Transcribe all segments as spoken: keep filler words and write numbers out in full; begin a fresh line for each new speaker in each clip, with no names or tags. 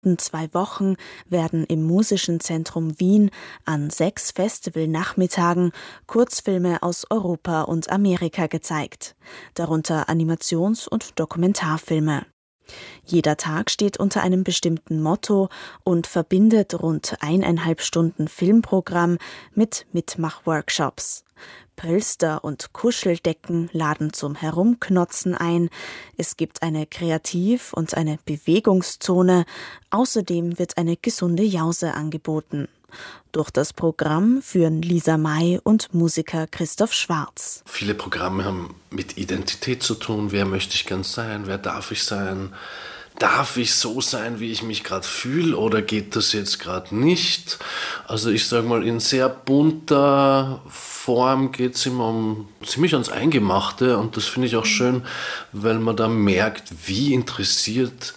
kommenden zwei Wochen werden im Musischen Zentrum Wien an sechs Festivalnachmittagen Kurzfilme aus Europa und Amerika gezeigt, darunter Animations- und Dokumentarfilme. Jeder Tag steht unter einem bestimmten Motto und verbindet rund eineinhalb Stunden Filmprogramm mit Mitmachworkshops. Pölster und Kuscheldecken laden zum Herumknotzen ein. Es gibt eine Kreativ- und eine Bewegungszone. Außerdem wird eine gesunde Jause angeboten. Durch das Programm führen Lisa May und Musiker Christoph Schwarz.
Viele Programme haben mit Identität zu tun. Wer möchte ich gern sein? Wer darf ich sein? Darf ich so sein, wie ich mich gerade fühle, oder geht das jetzt gerade nicht? Also ich sage mal, in sehr bunter Form geht es immer um ziemlich ans Eingemachte, und das finde ich auch schön, weil man da merkt, wie interessiert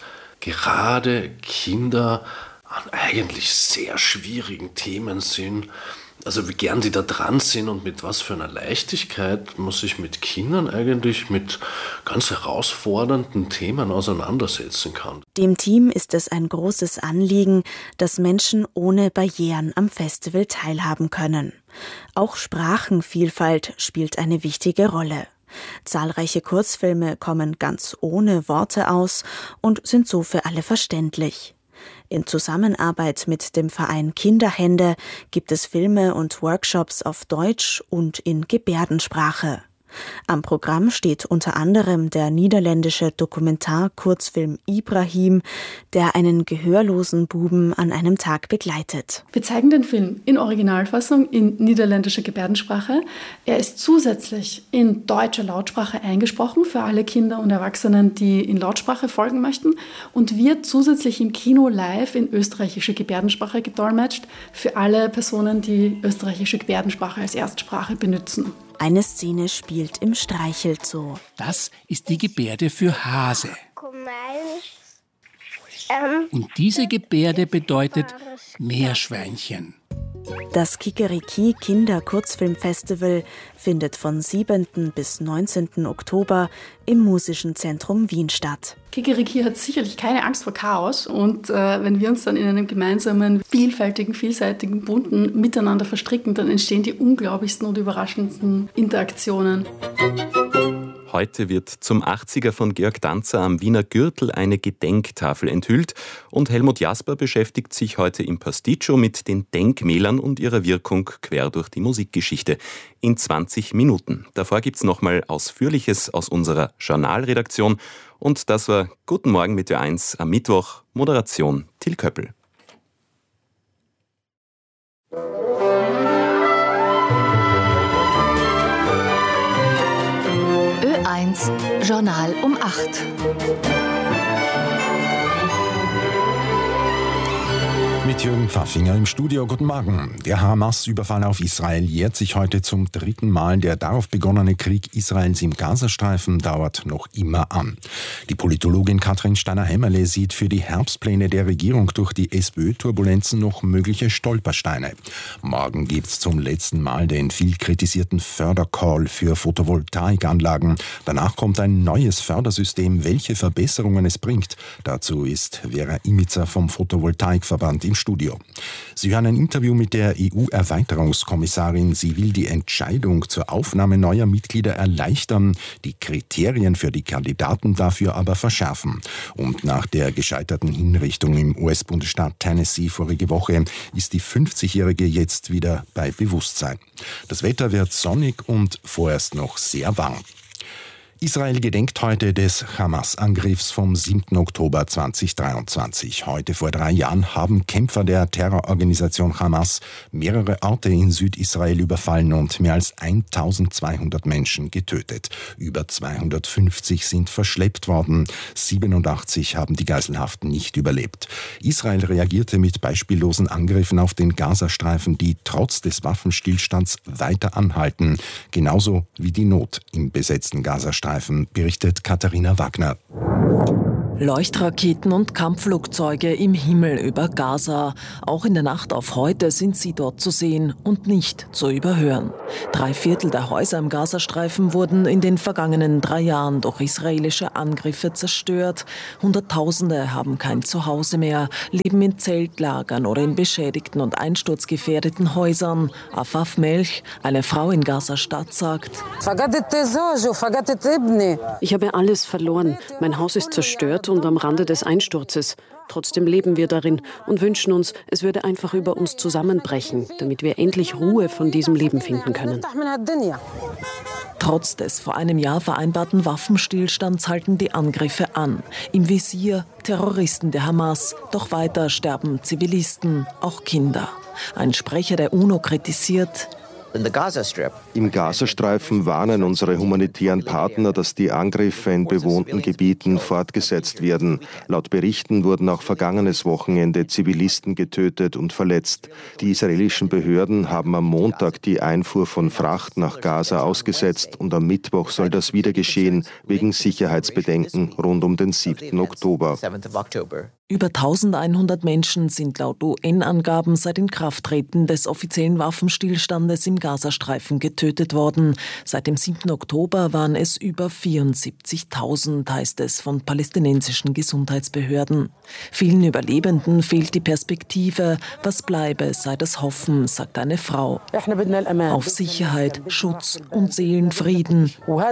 gerade Kinder an eigentlich sehr schwierigen Themen sind. Also wie gern die da dran sind und mit was für einer Leichtigkeit man sich mit Kindern eigentlich mit ganz herausfordernden Themen auseinandersetzen kann.
Dem Team ist es ein großes Anliegen, dass Menschen ohne Barrieren am Festival teilhaben können. Auch Sprachenvielfalt spielt eine wichtige Rolle. Zahlreiche Kurzfilme kommen ganz ohne Worte aus und sind so für alle verständlich. In Zusammenarbeit mit dem Verein Kinderhände gibt es Filme und Workshops auf Deutsch und in Gebärdensprache. Am Programm steht unter anderem der niederländische Dokumentar-Kurzfilm Ibrahim, der einen gehörlosen Buben an einem Tag begleitet.
Wir zeigen den Film in Originalfassung in niederländischer Gebärdensprache. Er ist zusätzlich in deutscher Lautsprache eingesprochen für alle Kinder und Erwachsenen, die in Lautsprache folgen möchten, und wird zusätzlich im Kino live in österreichische Gebärdensprache gedolmetscht für alle Personen, die österreichische Gebärdensprache als Erstsprache benutzen.
Eine Szene spielt im Streichelzoo.
Das ist die Gebärde für Hase. Und diese Gebärde bedeutet Meerschweinchen.
Das Kikeriki Kinder-Kurzfilmfestival findet von siebten bis neunzehnten Oktober im Musischen Zentrum Wien statt.
Kikeriki hat sicherlich keine Angst vor Chaos, und äh, wenn wir uns dann in einem gemeinsamen, vielfältigen, vielseitigen, bunten Miteinander verstricken, dann entstehen die unglaublichsten und überraschendsten Interaktionen.
Heute wird zum achtziger von Georg Danzer am Wiener Gürtel eine Gedenktafel enthüllt, und Helmut Jasper beschäftigt sich heute im Pasticcio mit den Denkmälern und ihrer Wirkung quer durch die Musikgeschichte in zwanzig Minuten. Davor gibt's nochmal Ausführliches aus unserer Journalredaktion, und das war Guten Morgen mit Ö eins am Mittwoch, Moderation Till Köppel.
Ö eins Journal um acht.
Mit Jürgen Pfaffinger im Studio. Guten Morgen. Der Hamas-Überfall auf Israel jährt sich heute zum dritten Mal. Der darauf begonnene Krieg Israels im Gazastreifen dauert noch immer an. Die Politologin Katrin Steiner-Hämmerle sieht für die Herbstpläne der Regierung durch die SPÖ-Turbulenzen noch mögliche Stolpersteine. Morgen gibt's zum letzten Mal den viel kritisierten Fördercall für Photovoltaikanlagen. Danach kommt ein neues Fördersystem. Welche Verbesserungen es bringt, dazu ist Vera Imizer vom Photovoltaikverband im Studio. Sie hören ein Interview mit der E U-Erweiterungskommissarin. Sie will die Entscheidung zur Aufnahme neuer Mitglieder erleichtern, die Kriterien für die Kandidaten dafür aber verschärfen. Und nach der gescheiterten Hinrichtung im U S-Bundesstaat Tennessee vorige Woche ist die fünfzigjährige jetzt wieder bei Bewusstsein. Das Wetter wird sonnig und vorerst noch sehr warm. Israel gedenkt heute des Hamas-Angriffs vom siebten Oktober zweitausenddreiundzwanzig. Heute vor drei Jahren haben Kämpfer der Terrororganisation Hamas mehrere Orte in Südisrael überfallen und mehr als eintausendzweihundert Menschen getötet. Über zweihundertfünfzig sind verschleppt worden. siebenundachtzig haben die Geiselhaften nicht überlebt. Israel reagierte mit beispiellosen Angriffen auf den Gazastreifen, die trotz des Waffenstillstands weiter anhalten. Genauso wie die Not im besetzten Gazastreifen, berichtet Katharina Wagner.
Leuchtraketen und Kampfflugzeuge im Himmel über Gaza. Auch in der Nacht auf heute sind sie dort zu sehen und nicht zu überhören. Drei Viertel der Häuser im Gazastreifen wurden in den vergangenen drei Jahren durch israelische Angriffe zerstört. Hunderttausende haben kein Zuhause mehr, leben in Zeltlagern oder in beschädigten und einsturzgefährdeten Häusern. Afaf Melch, eine Frau in Gaza-Stadt, sagt:
Ich habe alles verloren. Mein Haus ist zerstört und am Rande des Einsturzes. Trotzdem leben wir darin und wünschen uns, es würde einfach über uns zusammenbrechen, damit wir endlich Ruhe von diesem Leben finden können.
Trotz des vor einem Jahr vereinbarten Waffenstillstands halten die Angriffe an. Im Visier Terroristen der Hamas. Doch weiter sterben Zivilisten, auch Kinder. Ein Sprecher der UNO kritisiert:
Im Gazastreifen warnen unsere humanitären Partner, dass die Angriffe in bewohnten Gebieten fortgesetzt werden. Laut Berichten wurden auch vergangenes Wochenende Zivilisten getötet und verletzt. Die israelischen Behörden haben am Montag die Einfuhr von Fracht nach Gaza ausgesetzt und am Mittwoch soll das wieder geschehen, wegen Sicherheitsbedenken rund um den siebten Oktober.
Über eintausendeinhundert Menschen sind laut U N-Angaben seit Inkrafttreten des offiziellen Waffenstillstandes im Gazastreifen getötet worden. Seit dem siebten Oktober waren es über vierundsiebzigtausend, heißt es von palästinensischen Gesundheitsbehörden. Vielen Überlebenden fehlt die Perspektive. Was bleibe, sei das Hoffen, sagt eine Frau. Auf Sicherheit, Schutz und Seelenfrieden.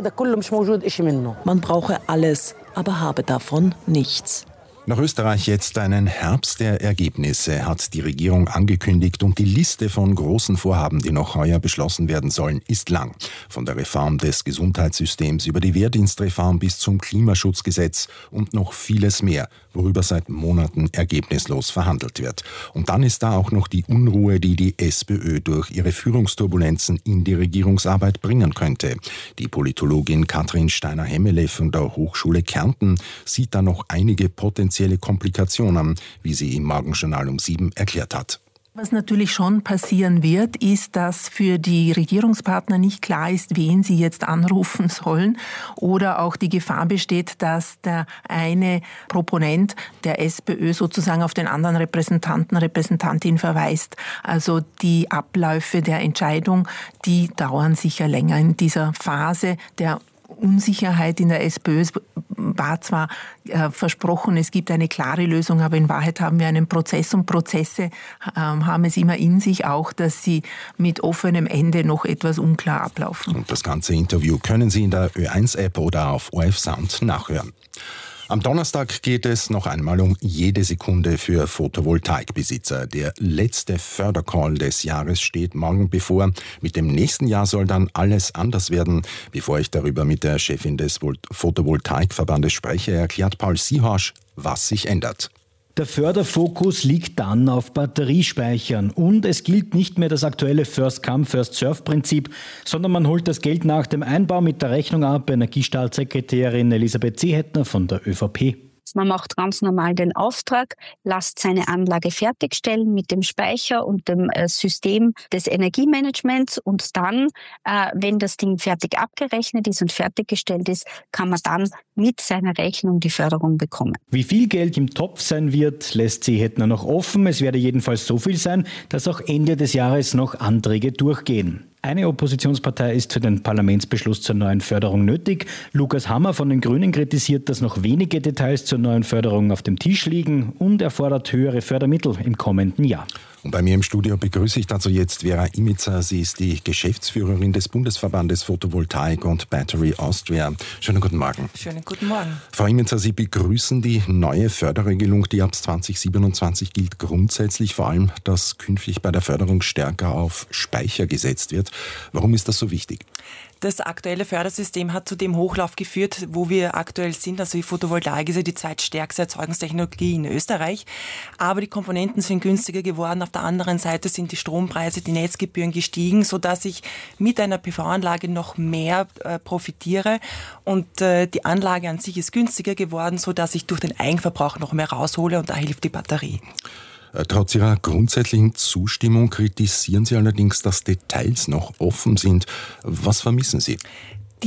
Man brauche alles, aber habe davon nichts.
Nach Österreich jetzt einen Herbst der Ergebnisse, hat die Regierung angekündigt, und die Liste von großen Vorhaben, die noch heuer beschlossen werden sollen, ist lang. Von der Reform des Gesundheitssystems über die Wehrdienstreform bis zum Klimaschutzgesetz und noch vieles mehr, worüber seit Monaten ergebnislos verhandelt wird. Und dann ist da auch noch die Unruhe, die die SPÖ durch ihre Führungsturbulenzen in die Regierungsarbeit bringen könnte. Die Politologin Katrin Steiner-Hemmele von der Hochschule Kärnten sieht da noch einige potenzielle Komplikationen, wie sie im Morgenjournal um sieben erklärt hat.
Was natürlich schon passieren wird, ist, dass für die Regierungspartner nicht klar ist, wen sie jetzt anrufen sollen, oder auch die Gefahr besteht, dass der eine Proponent der SPÖ sozusagen auf den anderen Repräsentanten, Repräsentantin verweist. Also die Abläufe der Entscheidung, die dauern sicher länger. In dieser Phase der Unsicherheit in der SPÖ war zwar äh, versprochen, es gibt eine klare Lösung, aber in Wahrheit haben wir einen Prozess, und Prozesse äh, haben es immer in sich, auch dass sie mit offenem Ende noch etwas unklar ablaufen.
Und das ganze Interview können Sie in der Ö eins App oder auf O R F Sound nachhören. Am Donnerstag geht es noch einmal um jede Sekunde für Photovoltaikbesitzer. Der letzte Fördercall des Jahres steht morgen bevor. Mit dem nächsten Jahr soll dann alles anders werden. Bevor ich darüber mit der Chefin des Photovoltaikverbandes spreche, erklärt Paul Siehorsch, was sich ändert.
Der Förderfokus liegt dann auf Batteriespeichern, und es gilt nicht mehr das aktuelle First-Come, First-Serve-Prinzip, sondern man holt das Geld nach dem Einbau mit der Rechnung ab. Energiestaatssekretärin Elisabeth Seehettner von der Ö V P.
Man macht ganz normal den Auftrag, lässt seine Anlage fertigstellen mit dem Speicher und dem äh, System des Energiemanagements, und dann, äh, wenn das Ding fertig abgerechnet ist und fertiggestellt ist, kann man dann mit seiner Rechnung die Förderung bekommen.
Wie viel Geld im Topf sein wird, lässt Seehettner noch offen. Es werde jedenfalls so viel sein, dass auch Ende des Jahres noch Anträge durchgehen. Eine Oppositionspartei ist für den Parlamentsbeschluss zur neuen Förderung nötig. Lukas Hammer von den Grünen kritisiert, dass noch wenige Details zur neuen Förderung auf dem Tisch liegen, und er fordert höhere Fördermittel im kommenden Jahr.
Und bei mir im Studio begrüße ich dazu jetzt Vera Imitzer. Sie ist die Geschäftsführerin des Bundesverbandes Photovoltaik und Battery Austria. Schönen guten Morgen.
Schönen guten Morgen.
Frau Imitzer, Sie begrüßen die neue Förderregelung, die ab zwanzig siebenundzwanzig gilt, grundsätzlich, vor allem, dass künftig bei der Förderung stärker auf Speicher gesetzt wird. Warum ist das so wichtig?
Das aktuelle Fördersystem hat zu dem Hochlauf geführt, wo wir aktuell sind. Also die Photovoltaik ist ja die zweitstärkste Erzeugungstechnologie in Österreich. Aber die Komponenten sind günstiger geworden. Auf der anderen Seite sind die Strompreise, die Netzgebühren gestiegen, sodass ich mit einer P V-Anlage noch mehr äh, profitiere. Und äh, die Anlage an sich ist günstiger geworden, sodass ich durch den Eigenverbrauch noch mehr raushole, und da hilft die Batterie.
Trotz Ihrer grundsätzlichen Zustimmung kritisieren Sie allerdings, dass Details noch offen sind. Was vermissen Sie?
Die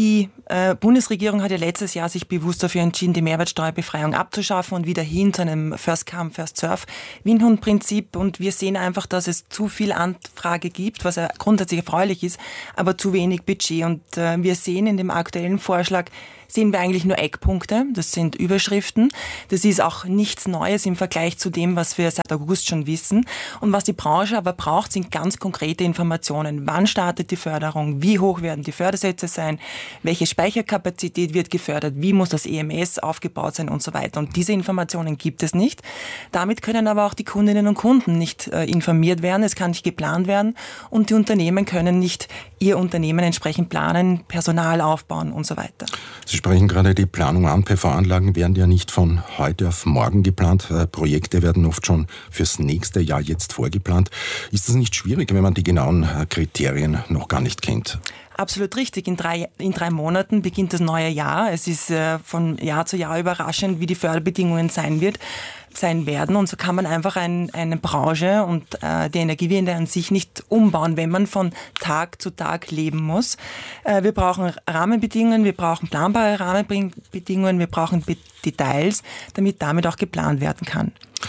äh, Bundesregierung hat ja letztes Jahr sich bewusst dafür entschieden, die Mehrwertsteuerbefreiung abzuschaffen und wieder hin zu einem First Come, First Serve Windhundprinzip. Und wir sehen einfach, dass es zu viel Anfrage gibt, was ja grundsätzlich erfreulich ist, aber zu wenig Budget. Und äh, wir sehen in dem aktuellen Vorschlag, sehen wir eigentlich nur Eckpunkte, das sind Überschriften. Das ist auch nichts Neues im Vergleich zu dem, was wir seit August schon wissen. Und was die Branche aber braucht, sind ganz konkrete Informationen. Wann startet die Förderung? Wie hoch werden die Fördersätze sein? Welche Speicherkapazität wird gefördert? Wie muss das E M S aufgebaut sein und so weiter? Und diese Informationen gibt es nicht. Damit können aber auch die Kundinnen und Kunden nicht äh, informiert werden. Es kann nicht geplant werden und die Unternehmen können nicht ihr Unternehmen entsprechend planen, Personal aufbauen und so weiter.
Sie sprechen gerade die Planung an. P V-Anlagen werden ja nicht von heute auf morgen geplant. Projekte werden oft schon fürs nächste Jahr jetzt vorgeplant. Ist das nicht schwierig, wenn man die genauen Kriterien noch gar nicht kennt?
Absolut richtig. In drei, in drei Monaten beginnt das neue Jahr. Es ist äh, von Jahr zu Jahr überraschend, wie die Förderbedingungen sein wird, sein werden. Und so kann man einfach ein, eine Branche und äh, die Energiewende an sich nicht umbauen, wenn man von Tag zu Tag leben muss. Äh, wir brauchen Rahmenbedingungen, wir brauchen planbare Rahmenbedingungen, wir brauchen Be- Details, damit damit auch geplant werden kann.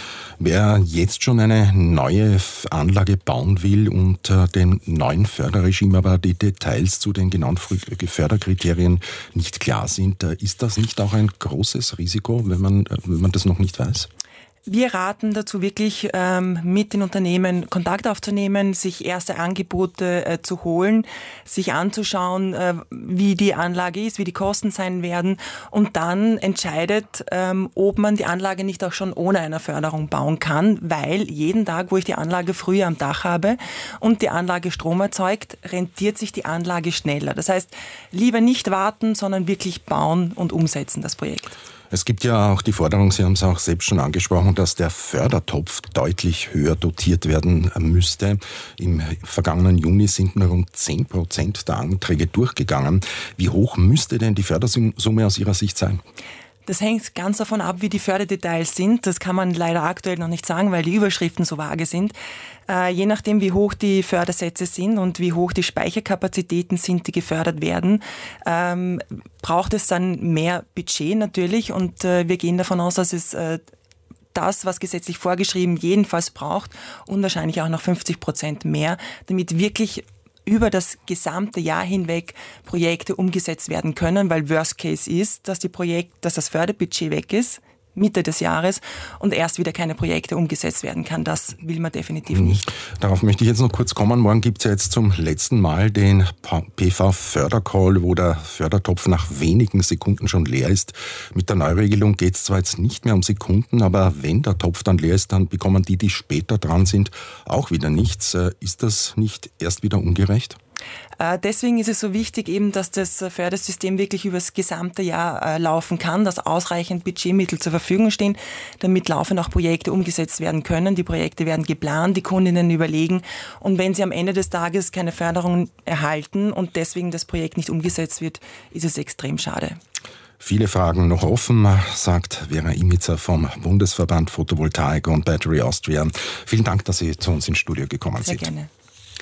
Wer jetzt schon eine neue Anlage bauen will unter dem neuen Förderregime, aber die Details zu den genauen Förderkriterien nicht klar sind, ist das nicht auch ein großes Risiko, wenn man, wenn man das noch nicht weiß?
Wir raten dazu wirklich, ähm, mit den Unternehmen Kontakt aufzunehmen, sich erste Angebote äh, zu holen, sich anzuschauen, äh, wie die Anlage ist, wie die Kosten sein werden und dann entscheidet, ähm, ob man die Anlage nicht auch schon ohne eine Förderung bauen kann, weil jeden Tag, wo ich die Anlage früher am Dach habe und die Anlage Strom erzeugt, rentiert sich die Anlage schneller. Das heißt, lieber nicht warten, sondern wirklich bauen und umsetzen, das Projekt.
Es gibt ja auch die Forderung, Sie haben es auch selbst schon angesprochen, dass der Fördertopf deutlich höher dotiert werden müsste. Im vergangenen Juni sind nur rund zehn Prozent der Anträge durchgegangen. Wie hoch müsste denn die Fördersumme aus Ihrer Sicht sein?
Das hängt ganz davon ab, wie die Förderdetails sind. Das kann man leider aktuell noch nicht sagen, weil die Überschriften so vage sind. Äh, je nachdem, wie hoch die Fördersätze sind und wie hoch die Speicherkapazitäten sind, die gefördert werden, ähm, braucht es dann mehr Budget natürlich. Und äh, wir gehen davon aus, dass es äh, das, was gesetzlich vorgeschrieben jedenfalls braucht und wahrscheinlich auch noch fünfzig Prozent mehr, damit wirklich über das gesamte Jahr hinweg Projekte umgesetzt werden können, weil Worst Case ist, dass die Projekt, dass das Förderbudget weg ist, Mitte des Jahres und erst wieder keine Projekte umgesetzt werden kann. Das will man definitiv nicht.
Darauf möchte ich jetzt noch kurz kommen. Morgen gibt es ja jetzt zum letzten Mal den P V-Fördercall, wo der Fördertopf nach wenigen Sekunden schon leer ist. Mit der Neuregelung geht es zwar jetzt nicht mehr um Sekunden, aber wenn der Topf dann leer ist, dann bekommen die, die später dran sind, auch wieder nichts. Ist das nicht erst wieder ungerecht?
Deswegen ist es so wichtig, eben, dass das Fördersystem wirklich über das gesamte Jahr laufen kann, dass ausreichend Budgetmittel zur Verfügung stehen, damit laufend auch Projekte umgesetzt werden können. Die Projekte werden geplant, die Kundinnen überlegen und wenn sie am Ende des Tages keine Förderung erhalten und deswegen das Projekt nicht umgesetzt wird, ist es extrem schade.
Viele Fragen noch offen, sagt Vera Imitzer vom Bundesverband Photovoltaik und Battery Austria. Vielen Dank, dass Sie zu uns ins Studio gekommen sind.
Sehr gerne.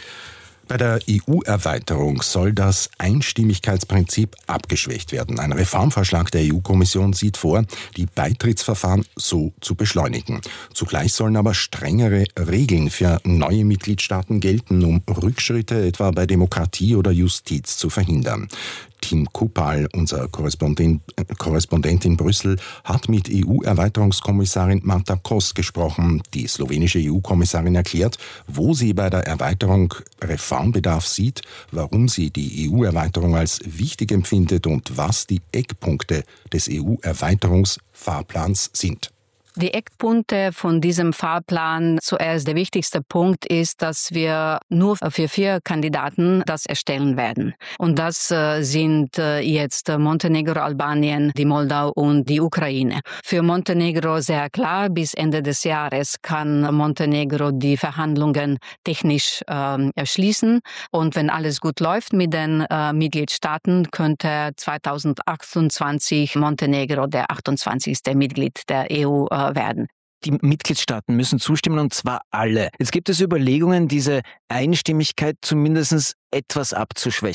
Bei der E U-Erweiterung soll das Einstimmigkeitsprinzip abgeschwächt werden. Ein Reformvorschlag der E U-Kommission sieht vor, die Beitrittsverfahren so zu beschleunigen. Zugleich sollen aber strengere Regeln für neue Mitgliedstaaten gelten, um Rückschritte etwa bei Demokratie oder Justiz zu verhindern. Tim Kupal, unser Korrespondent, Korrespondent in Brüssel, hat mit E U-Erweiterungskommissarin Marta Kos gesprochen. Die slowenische E U-Kommissarin erklärt, wo sie bei der Erweiterung Reformbedarf sieht, warum sie die E U-Erweiterung als wichtig empfindet und was die Eckpunkte des E U-Erweiterungsfahrplans sind.
Die Eckpunkte von diesem Fahrplan, zuerst der wichtigste Punkt ist, dass wir nur für vier Kandidaten das erstellen werden. Und das äh, sind äh, jetzt Montenegro, Albanien, die Moldau und die Ukraine. Für Montenegro sehr klar, bis Ende des Jahres kann Montenegro die Verhandlungen technisch äh, erschließen. Und wenn alles gut läuft mit den äh, Mitgliedstaaten, könnte zweitausendachtundzwanzig Montenegro der achtundzwanzigste Mitglied der E U äh, werden.
Die Mitgliedstaaten müssen zustimmen, und zwar alle. Jetzt gibt es Überlegungen, diese Einstimmigkeit zumindest etwas abzuschwächen.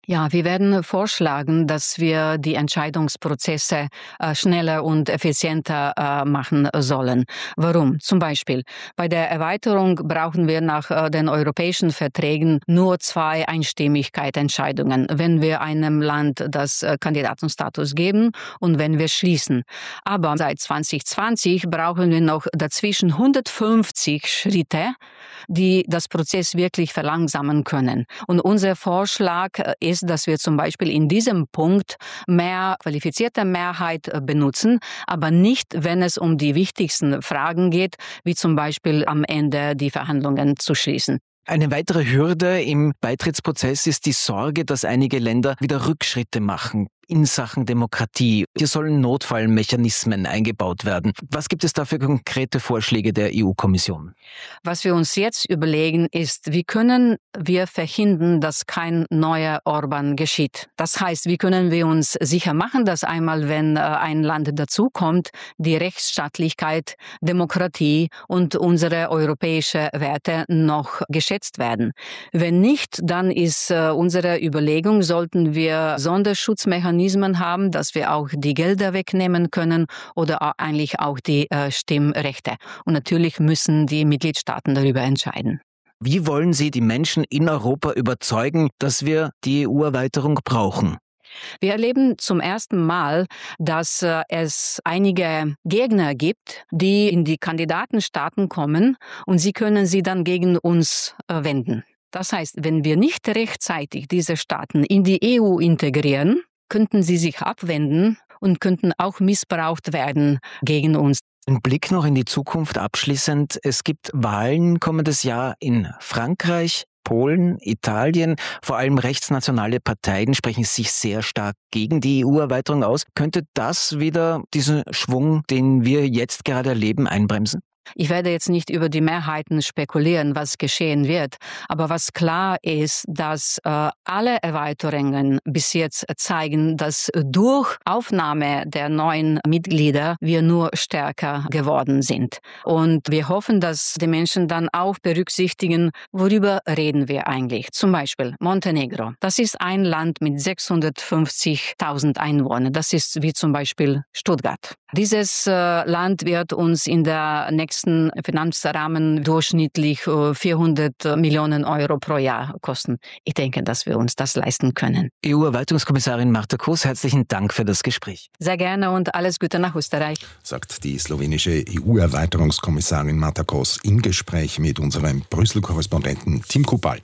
Ja, wir werden vorschlagen, dass wir die Entscheidungsprozesse äh, schneller und effizienter äh, machen sollen. Warum? Zum Beispiel, bei der Erweiterung brauchen wir nach äh, den europäischen Verträgen nur zwei Einstimmigkeitsentscheidungen, wenn wir einem Land das äh, Kandidatenstatus geben und wenn wir schließen. Aber seit zwanzig zwanzig brauchen wir noch dazwischen hundertfünfzig Schritte, die das Prozess wirklich verlangsamen können. Und unser Vorschlag ist, dass wir zum Beispiel in diesem Punkt mehr qualifizierte Mehrheit benutzen, aber nicht, wenn es um die wichtigsten Fragen geht, wie zum Beispiel am Ende die Verhandlungen zu schließen.
Eine weitere Hürde im Beitrittsprozess ist die Sorge, dass einige Länder wieder Rückschritte machen in Sachen Demokratie. Hier sollen Notfallmechanismen eingebaut werden. Was gibt es da für konkrete Vorschläge der E U-Kommission?
Was wir uns jetzt überlegen, ist, wie können wir verhindern, dass kein neuer Orban geschieht. Das heißt, wie können wir uns sicher machen, dass einmal, wenn ein Land dazukommt, die Rechtsstaatlichkeit, Demokratie und unsere europäischen Werte noch geschätzt werden. Wenn nicht, dann ist unsere Überlegung, sollten wir Sonderschutzmechanismen haben, dass wir auch die Gelder wegnehmen können oder eigentlich auch die äh, Stimmrechte. Und natürlich müssen die Mitgliedstaaten darüber entscheiden.
Wie wollen Sie die Menschen in Europa überzeugen, dass wir die E U-Erweiterung brauchen?
Wir erleben zum ersten Mal, dass äh, es einige Gegner gibt, die in die Kandidatenstaaten kommen und sie können sie dann gegen uns äh, wenden. Das heißt, wenn wir nicht rechtzeitig diese Staaten in die E U integrieren, könnten sie sich abwenden und könnten auch missbraucht werden gegen uns.
Ein Blick noch in die Zukunft abschließend. Es gibt Wahlen kommendes Jahr in Frankreich, Polen, Italien. Vor allem rechtsnationale Parteien sprechen sich sehr stark gegen die E U-Erweiterung aus. Könnte das wieder diesen Schwung, den wir jetzt gerade erleben, einbremsen?
Ich werde jetzt nicht über die Mehrheiten spekulieren, was geschehen wird. Aber was klar ist, dass äh, alle Erweiterungen bis jetzt zeigen, dass durch Aufnahme der neuen Mitglieder wir nur stärker geworden sind. Und wir hoffen, dass die Menschen dann auch berücksichtigen, worüber reden wir eigentlich. Zum Beispiel Montenegro. Das ist ein Land mit sechshundertfünfzigtausend Einwohnern. Das ist wie zum Beispiel Stuttgart. Dieses äh, Land wird uns in der nächsten Finanzrahmen durchschnittlich vierhundert Millionen Euro pro Jahr kosten. Ich denke, dass wir uns das leisten können.
E U-Erweiterungskommissarin Marta Kos, herzlichen Dank für das Gespräch.
Sehr gerne und alles Gute nach Österreich.
Sagt die slowenische E U-Erweiterungskommissarin Marta Kos im Gespräch mit unserem Brüssel-Korrespondenten Tim Kupal.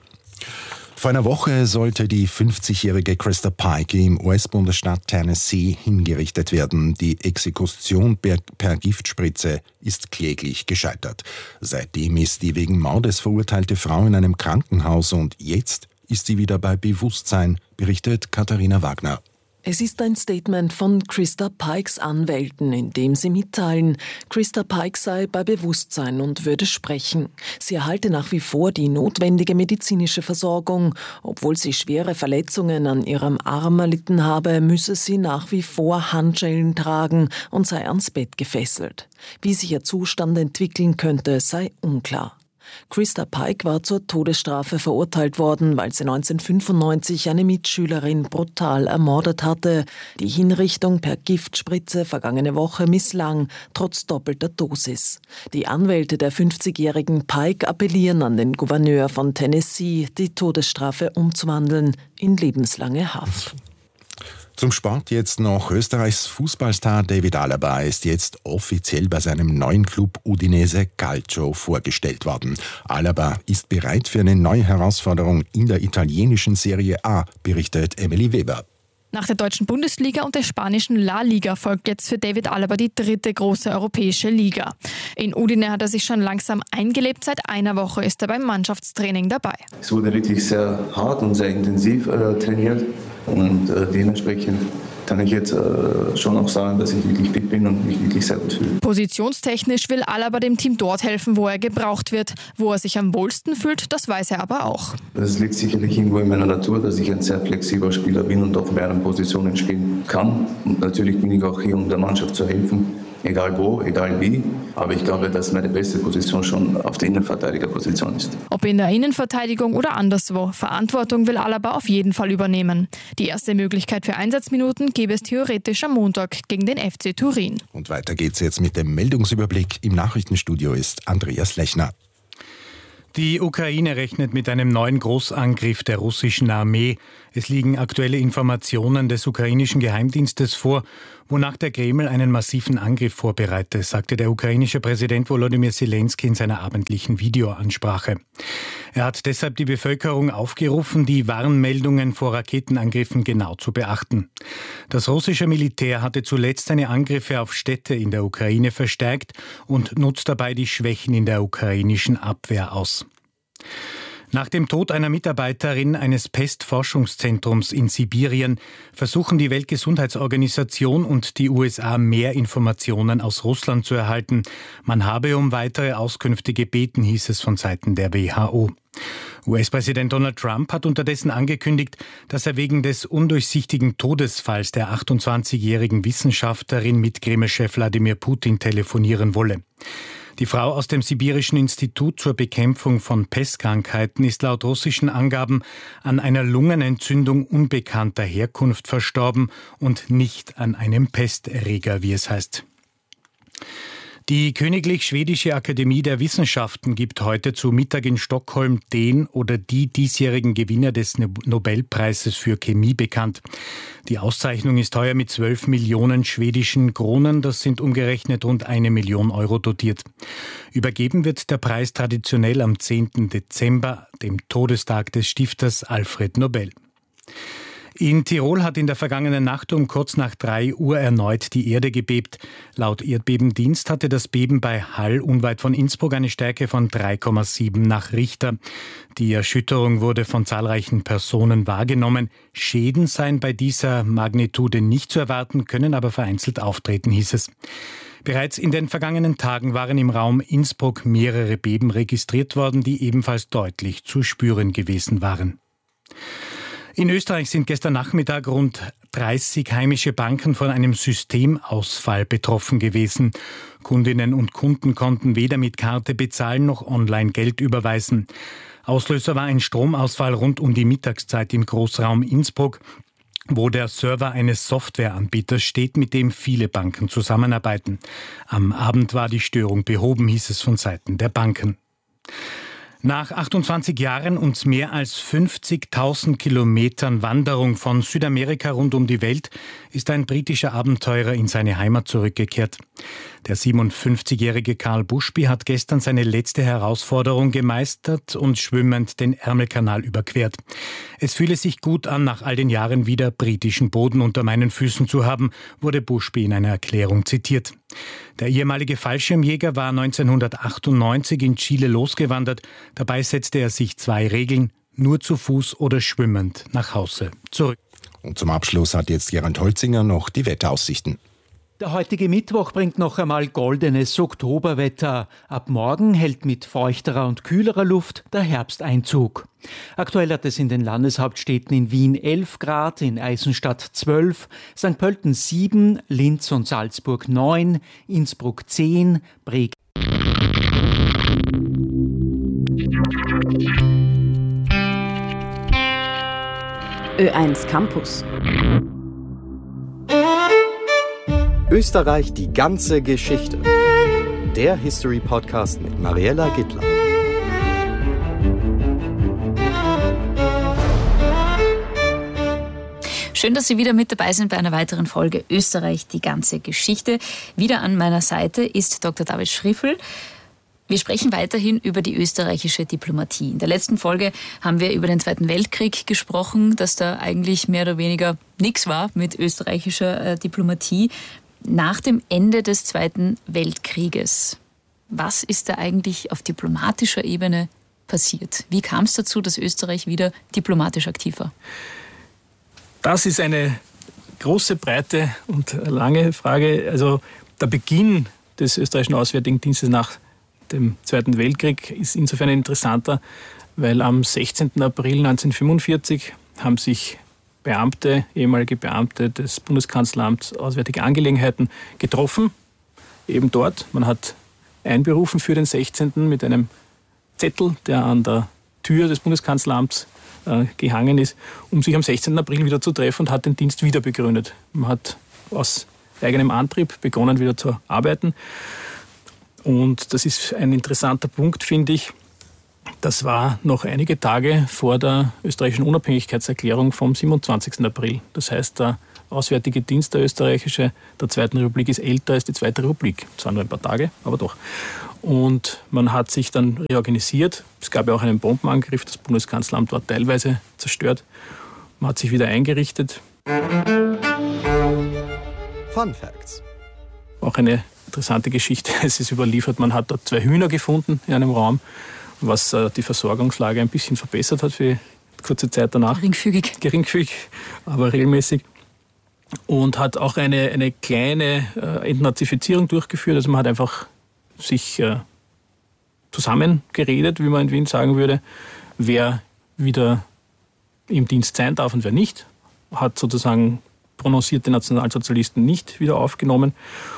Vor einer Woche sollte die fünfzigjährige Krista Pike im U S-Bundesstaat Tennessee hingerichtet werden. Die Exekution per, per Giftspritze ist kläglich gescheitert. Seitdem ist die wegen Mordes verurteilte Frau in einem Krankenhaus und jetzt ist sie wieder bei Bewusstsein, berichtet Katharina Wagner.
Es ist ein Statement von Krista Pikes Anwälten, in dem sie mitteilen, Krista Pike sei bei Bewusstsein und würde sprechen. Sie erhalte nach wie vor die notwendige medizinische Versorgung. Obwohl sie schwere Verletzungen an ihrem Arm erlitten habe, müsse sie nach wie vor Handschellen tragen und sei ans Bett gefesselt. Wie sich ihr Zustand entwickeln könnte, sei unklar. Krista Pike war zur Todesstrafe verurteilt worden, weil sie neunzehnhundertfünfundneunzig eine Mitschülerin brutal ermordet hatte. Die Hinrichtung per Giftspritze vergangene Woche misslang, trotz doppelter Dosis. Die Anwälte der fünfzigjährigen Pike appellieren an den Gouverneur von Tennessee, die Todesstrafe umzuwandeln in lebenslange Haft.
Zum Sport jetzt noch. Österreichs Fußballstar David Alaba ist jetzt offiziell bei seinem neuen Club Udinese Calcio vorgestellt worden. Alaba ist bereit für eine neue Herausforderung in der italienischen Serie A, berichtet Emily Weber.
Nach der deutschen Bundesliga und der spanischen La Liga folgt jetzt für David Alaba die dritte große europäische Liga. In Udine hat er sich schon langsam eingelebt. Seit einer Woche ist er beim Mannschaftstraining dabei.
Es wurde wirklich sehr hart und sehr intensiv äh, trainiert und äh, dementsprechend kann ich jetzt äh, schon auch sagen, dass ich wirklich fit bin und mich wirklich sehr gut fühle.
Positionstechnisch will Alaba dem Team dort helfen, wo er gebraucht wird. Wo er sich am wohlsten fühlt, das weiß er aber auch.
Das liegt sicherlich irgendwo in meiner Natur, dass ich ein sehr flexibler Spieler bin und auf mehreren Positionen spielen kann. Und natürlich bin ich auch hier, um der Mannschaft zu helfen. egal wo, egal wie. Aber ich glaube, dass meine beste Position schon auf der Innenverteidigerposition ist.
Ob in der Innenverteidigung oder anderswo, Verantwortung will Alaba auf jeden Fall übernehmen. Die erste Möglichkeit für Einsatzminuten gäbe es theoretisch am Montag gegen den F C Turin.
Und weiter geht's jetzt mit dem Meldungsüberblick. Im Nachrichtenstudio ist Andreas Lechner.
Die Ukraine rechnet mit einem neuen Großangriff der russischen Armee. Es liegen aktuelle Informationen des ukrainischen Geheimdienstes vor, wonach der Kreml einen massiven Angriff vorbereite, sagte der ukrainische Präsident Volodymyr Zelensky in seiner abendlichen Videoansprache. Er hat deshalb die Bevölkerung aufgerufen, die Warnmeldungen vor Raketenangriffen genau zu beachten. Das russische Militär hatte zuletzt seine Angriffe auf Städte in der Ukraine verstärkt und nutzt dabei die Schwächen in der ukrainischen Abwehr aus. Nach dem Tod einer Mitarbeiterin eines Pestforschungszentrums in Sibirien versuchen die Weltgesundheitsorganisation und die U S A mehr Informationen aus Russland zu erhalten. Man habe um weitere Auskünfte gebeten, hieß es von Seiten der W H O. U S-Präsident Donald Trump hat unterdessen angekündigt, dass er wegen des undurchsichtigen Todesfalls der achtundzwanzigjährigen Wissenschaftlerin mit Kreml-Chef Wladimir Putin telefonieren wolle. Die Frau aus dem Sibirischen Institut zur Bekämpfung von Pestkrankheiten ist laut russischen Angaben an einer Lungenentzündung unbekannter Herkunft verstorben und nicht an einem Pesterreger, wie es heißt. Die Königlich Schwedische Akademie der Wissenschaften gibt heute zu Mittag in Stockholm den oder die diesjährigen Gewinner des Nobelpreises für Chemie bekannt. Die Auszeichnung ist heuer mit zwölf Millionen schwedischen Kronen, das sind umgerechnet rund eine Million Euro, dotiert. Übergeben wird der Preis traditionell am zehnten Dezember, dem Todestag des Stifters Alfred Nobel. In Tirol hat in der vergangenen Nacht um kurz nach drei Uhr erneut die Erde gebebt. Laut Erdbebendienst hatte das Beben bei Hall unweit von Innsbruck eine Stärke von drei Komma sieben nach Richter. Die Erschütterung wurde von zahlreichen Personen wahrgenommen. Schäden seien bei dieser Magnitude nicht zu erwarten, können aber vereinzelt auftreten, hieß es. Bereits in den vergangenen Tagen waren im Raum Innsbruck mehrere Beben registriert worden, die ebenfalls deutlich zu spüren gewesen waren. In Österreich sind gestern Nachmittag rund dreißig heimische Banken von einem Systemausfall betroffen gewesen. Kundinnen und Kunden konnten weder mit Karte bezahlen noch online Geld überweisen. Auslöser war ein Stromausfall rund um die Mittagszeit im Großraum Innsbruck, wo der Server eines Softwareanbieters steht, mit dem viele Banken zusammenarbeiten. Am Abend war die Störung behoben, hieß es von Seiten der Banken. Nach achtundzwanzig Jahren und mehr als fünfzigtausend Kilometern Wanderung von Südamerika rund um die Welt ist ein britischer Abenteurer in seine Heimat zurückgekehrt. Der siebenundfünfzigjährige Karl Bushby hat gestern seine letzte Herausforderung gemeistert und schwimmend den Ärmelkanal überquert. Es fühle sich gut an, nach all den Jahren wieder britischen Boden unter meinen Füßen zu haben, wurde Bushby in einer Erklärung zitiert. Der ehemalige Fallschirmjäger war neunzehnhundertachtundneunzig in Chile losgewandert. Dabei setzte er sich zwei Regeln: nur zu Fuß oder schwimmend nach Hause zurück.
Und zum Abschluss hat jetzt Gerald Holzinger noch die Wetteraussichten.
Der heutige Mittwoch bringt noch einmal goldenes Oktoberwetter. Ab morgen hält mit feuchterer und kühlerer Luft der Herbst Einzug. Aktuell hat es in den Landeshauptstädten in Wien elf Grad, in Eisenstadt zwölf, Sankt Pölten sieben, Linz und Salzburg neun, Innsbruck zehn, Breg.
Ö eins Campus.
Österreich, die ganze Geschichte. Der History-Podcast mit Mariella Gittler.
Schön, dass Sie wieder mit dabei sind bei einer weiteren Folge Österreich, die ganze Geschichte. Wieder an meiner Seite ist Doktor David Schriffel. Wir sprechen weiterhin über die österreichische Diplomatie. In der letzten Folge haben wir über den Zweiten Weltkrieg gesprochen, dass da eigentlich mehr oder weniger nichts war mit österreichischer Diplomatie. Nach dem Ende des Zweiten Weltkrieges, was ist da eigentlich auf diplomatischer Ebene passiert? Wie kam es dazu, dass Österreich wieder diplomatisch aktiv war?
Das ist eine große, breite und lange Frage. Also der Beginn des österreichischen Auswärtigen Dienstes nach dem Zweiten Weltkrieg ist insofern interessanter, weil am sechzehnten April neunzehnhundertfünfundvierzig haben sich Beamte, ehemalige Beamte des Bundeskanzleramts Auswärtige Angelegenheiten getroffen eben dort. Man hat einberufen für den sechzehnten mit einem Zettel, der an der Tür des Bundeskanzleramts äh, gehangen ist, um sich am sechzehnten April wieder zu treffen und hat den Dienst wieder begründet. Man hat aus eigenem Antrieb begonnen, wieder zu arbeiten. Und das ist ein interessanter Punkt, finde ich. Das war noch einige Tage vor der österreichischen Unabhängigkeitserklärung vom siebenundzwanzigsten April. Das heißt, der Auswärtige Dienst der österreichische der Zweiten Republik ist älter als die Zweite Republik. Zwar nur ein paar Tage, aber doch. Und man hat sich dann reorganisiert. Es gab ja auch einen Bombenangriff. Das Bundeskanzleramt war teilweise zerstört. Man hat sich wieder eingerichtet.
Fun Facts.
Auch eine interessante Geschichte. Es ist überliefert, man hat dort zwei Hühner gefunden in einem Raum, was äh, die Versorgungslage ein bisschen verbessert hat für kurze Zeit danach.
Geringfügig.
Geringfügig, aber regelmäßig. Und hat auch eine, eine kleine äh, Entnazifizierung durchgeführt. Also man hat einfach sich äh, zusammengeredet, wie man in Wien sagen würde, wer wieder im Dienst sein darf und wer nicht. Hat sozusagen prononcierte Nationalsozialisten nicht wieder aufgenommen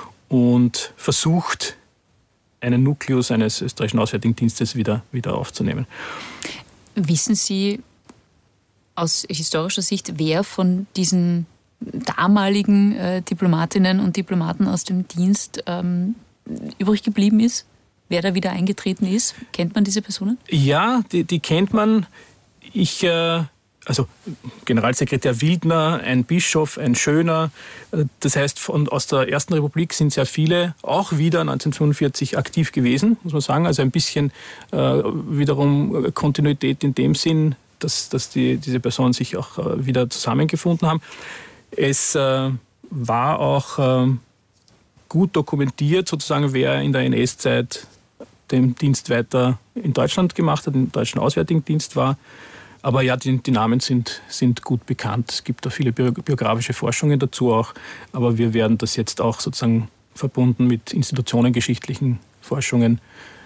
und versucht, einen Nukleus eines österreichischen Auswärtigen Dienstes wieder, wieder aufzunehmen.
Wissen Sie aus historischer Sicht, wer von diesen damaligen äh, Diplomatinnen und Diplomaten aus dem Dienst ähm, übrig geblieben ist? Wer da wieder eingetreten ist? Kennt man diese Personen?
Ja, die, die kennt man. Ich, äh, also Generalsekretär Wildner, ein Bischof, ein Schöner. Das heißt, von, aus der Ersten Republik sind sehr viele auch wieder neunzehnhundertfünfundvierzig aktiv gewesen, muss man sagen. Also ein bisschen äh, wiederum Kontinuität in dem Sinn, dass, dass die, diese Personen sich auch äh, wieder zusammengefunden haben. Es äh, war auch äh, gut dokumentiert, sozusagen, wer in der N S-Zeit den Dienst weiter in Deutschland gemacht hat, im deutschen Auswärtigen Dienst war. Aber ja, die, die Namen sind, sind gut bekannt. Es gibt da viele biografische Forschungen dazu auch. Aber wir werden das jetzt auch sozusagen verbunden mit institutionengeschichtlichen Forschungen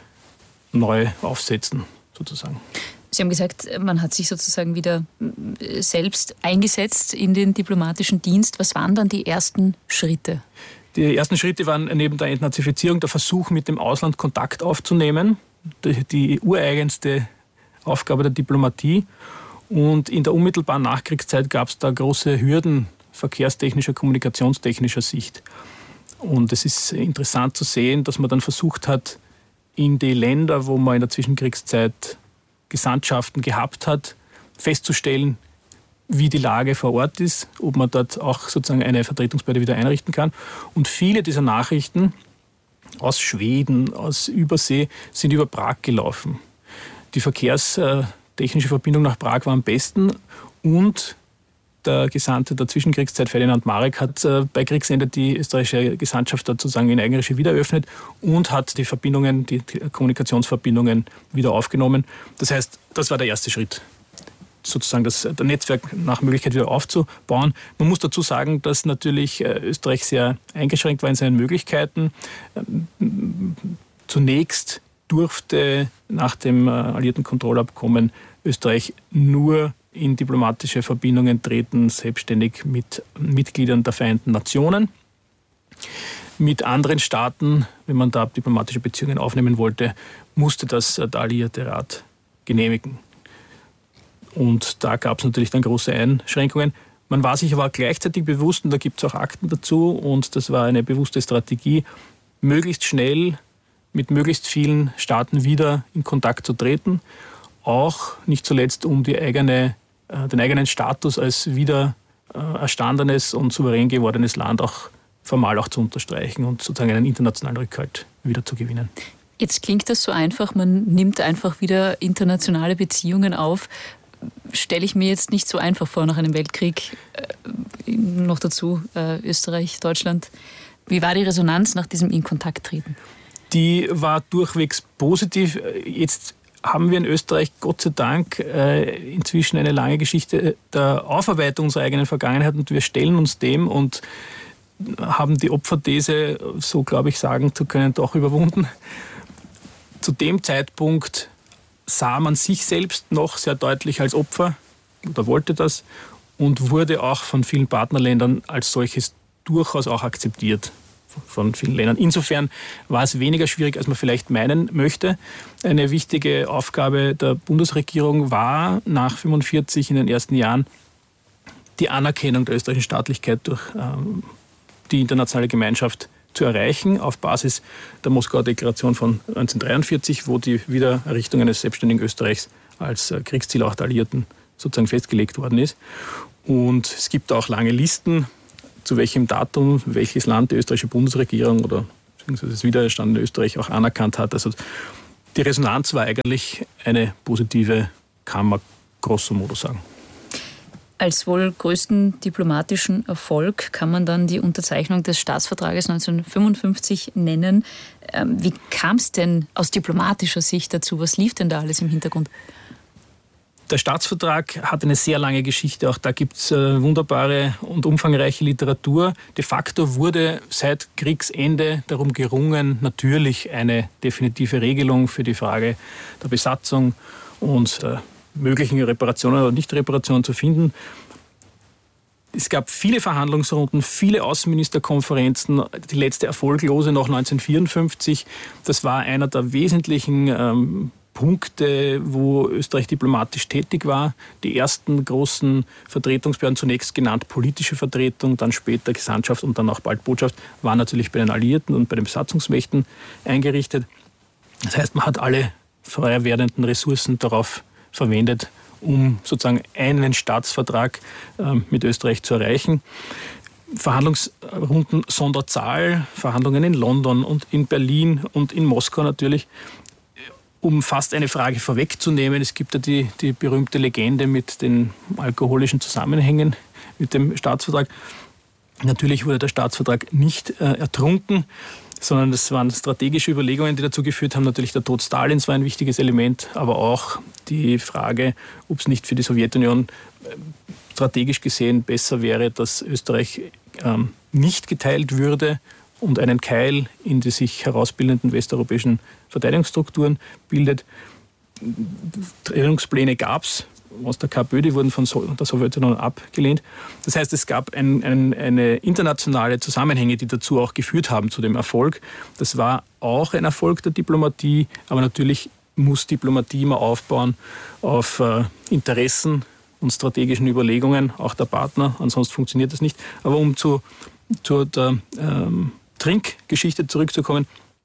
neu aufsetzen, sozusagen.
Sie haben gesagt, man hat sich sozusagen wieder selbst eingesetzt in den diplomatischen Dienst. Was waren dann die ersten Schritte?
Die ersten Schritte waren neben der Entnazifizierung der Versuch, mit dem Ausland Kontakt aufzunehmen. Die, die ureigenste Aufgabe der Diplomatie. Und in der unmittelbaren Nachkriegszeit gab es da große Hürden verkehrstechnischer, kommunikationstechnischer Sicht. Und es ist interessant zu sehen, dass man dann versucht hat, in die Länder, wo man in der Zwischenkriegszeit Gesandtschaften gehabt hat, festzustellen, wie die Lage vor Ort ist, ob man dort auch sozusagen eine Vertretungsbehörde wieder einrichten kann. Und viele dieser Nachrichten aus Schweden, aus Übersee, sind über Prag gelaufen. Die verkehrstechnische Verbindung nach Prag war am besten und der Gesandte der Zwischenkriegszeit, Ferdinand Marek, hat bei Kriegsende die österreichische Gesandtschaft sozusagen in Eigenregie wieder eröffnet und hat die Verbindungen, die Kommunikationsverbindungen wieder aufgenommen. Das heißt, das war der erste Schritt, sozusagen das, das Netzwerk nach Möglichkeit wieder aufzubauen. Man muss dazu sagen, dass natürlich Österreich sehr eingeschränkt war in seinen Möglichkeiten. Zunächst durfte nach dem alliierten Kontrollabkommen Österreich nur in diplomatische Verbindungen treten, selbstständig mit Mitgliedern der Vereinten Nationen. Mit anderen Staaten, wenn man da diplomatische Beziehungen aufnehmen wollte, musste das der Alliierte Rat genehmigen. Und da gab es natürlich dann große Einschränkungen. Man war sich aber gleichzeitig bewusst, und da gibt es auch Akten dazu, und das war eine bewusste Strategie, möglichst schnell mit möglichst vielen Staaten wieder in Kontakt zu treten, auch nicht zuletzt, um die eigene, äh, den eigenen Status als wieder äh, erstandenes und souverän gewordenes Land auch formal auch zu unterstreichen und sozusagen einen internationalen Rückhalt wieder zu gewinnen.
Jetzt klingt das so einfach, man nimmt einfach wieder internationale Beziehungen auf. Stelle ich mir jetzt nicht so einfach vor nach einem Weltkrieg, äh, noch dazu äh, Österreich, Deutschland. Wie war die Resonanz nach diesem In-Kontakt-Treten?
Die war durchwegs positiv. Jetzt haben wir in Österreich Gott sei Dank äh, inzwischen eine lange Geschichte der Aufarbeitung unserer eigenen Vergangenheit und wir stellen uns dem und haben die Opferthese, so glaube ich sagen zu können, doch überwunden. Zu dem Zeitpunkt sah man sich selbst noch sehr deutlich als Opfer oder wollte das und wurde auch von vielen Partnerländern als solches durchaus auch akzeptiert. von vielen Ländern. Insofern war es weniger schwierig, als man vielleicht meinen möchte. Eine wichtige Aufgabe der Bundesregierung war nach fünfundvierzig in den ersten Jahren die Anerkennung der österreichischen Staatlichkeit durch ähm, die internationale Gemeinschaft zu erreichen, auf Basis der Moskauer Deklaration von neunzehnhundertdreiundvierzig, wo die Wiedererrichtung eines selbstständigen Österreichs als äh, Kriegsziel auch der Alliierten sozusagen festgelegt worden ist. Und es gibt auch lange Listen, zu welchem Datum welches Land die österreichische Bundesregierung oder beziehungsweise das wiedererstandene Österreich auch anerkannt hat. Also die Resonanz war eigentlich eine positive, kann man grosso modo sagen.
Als wohl größten diplomatischen Erfolg kann man dann die Unterzeichnung des Staatsvertrages neunzehnhundertfünfundfünfzig nennen. Wie kam es denn aus diplomatischer Sicht dazu? Was lief denn da alles im Hintergrund?
Der Staatsvertrag hat eine sehr lange Geschichte. Auch da gibt es äh, wunderbare und umfangreiche Literatur. De facto wurde seit Kriegsende darum gerungen, natürlich eine definitive Regelung für die Frage der Besatzung und äh, möglichen Reparationen oder Nichtreparationen zu finden. Es gab viele Verhandlungsrunden, viele Außenministerkonferenzen. Die letzte erfolglose noch neunzehnhundertvierundfünfzig. Das war einer der wesentlichen ähm, Punkte, wo Österreich diplomatisch tätig war. Die ersten großen Vertretungsbehörden, zunächst genannt politische Vertretung, dann später Gesandtschaft und dann auch bald Botschaft, waren natürlich bei den Alliierten und bei den Besatzungsmächten eingerichtet. Das heißt, man hat alle frei werdenden Ressourcen darauf verwendet, um sozusagen einen Staatsvertrag äh, mit Österreich zu erreichen. Verhandlungsrunden Sonderzahl, Verhandlungen in London und in Berlin und in Moskau natürlich. Um fast eine Frage vorwegzunehmen, es gibt ja die, die berühmte Legende mit den alkoholischen Zusammenhängen mit dem Staatsvertrag. Natürlich wurde der Staatsvertrag nicht äh, ertrunken, sondern es waren strategische Überlegungen, die dazu geführt haben. Natürlich der Tod Stalins war ein wichtiges Element, aber auch die Frage, ob es nicht für die Sowjetunion äh, strategisch gesehen besser wäre, dass Österreich ähm, nicht geteilt würde und einen Keil in die sich herausbildenden westeuropäischen Verteidigungsstrukturen bildet. Trennungspläne gab es aus der K P Ö, die wurden von der Sowjetunion abgelehnt. Das heißt, es gab ein, ein, eine internationale Zusammenhänge, die dazu auch geführt haben, zu dem Erfolg. Das war auch ein Erfolg der Diplomatie, aber natürlich muss Diplomatie immer aufbauen auf äh, Interessen und strategischen Überlegungen, auch der Partner, ansonsten funktioniert das nicht. Aber um zu, zu der ähm, Trinkgeschichte zurückzukommen.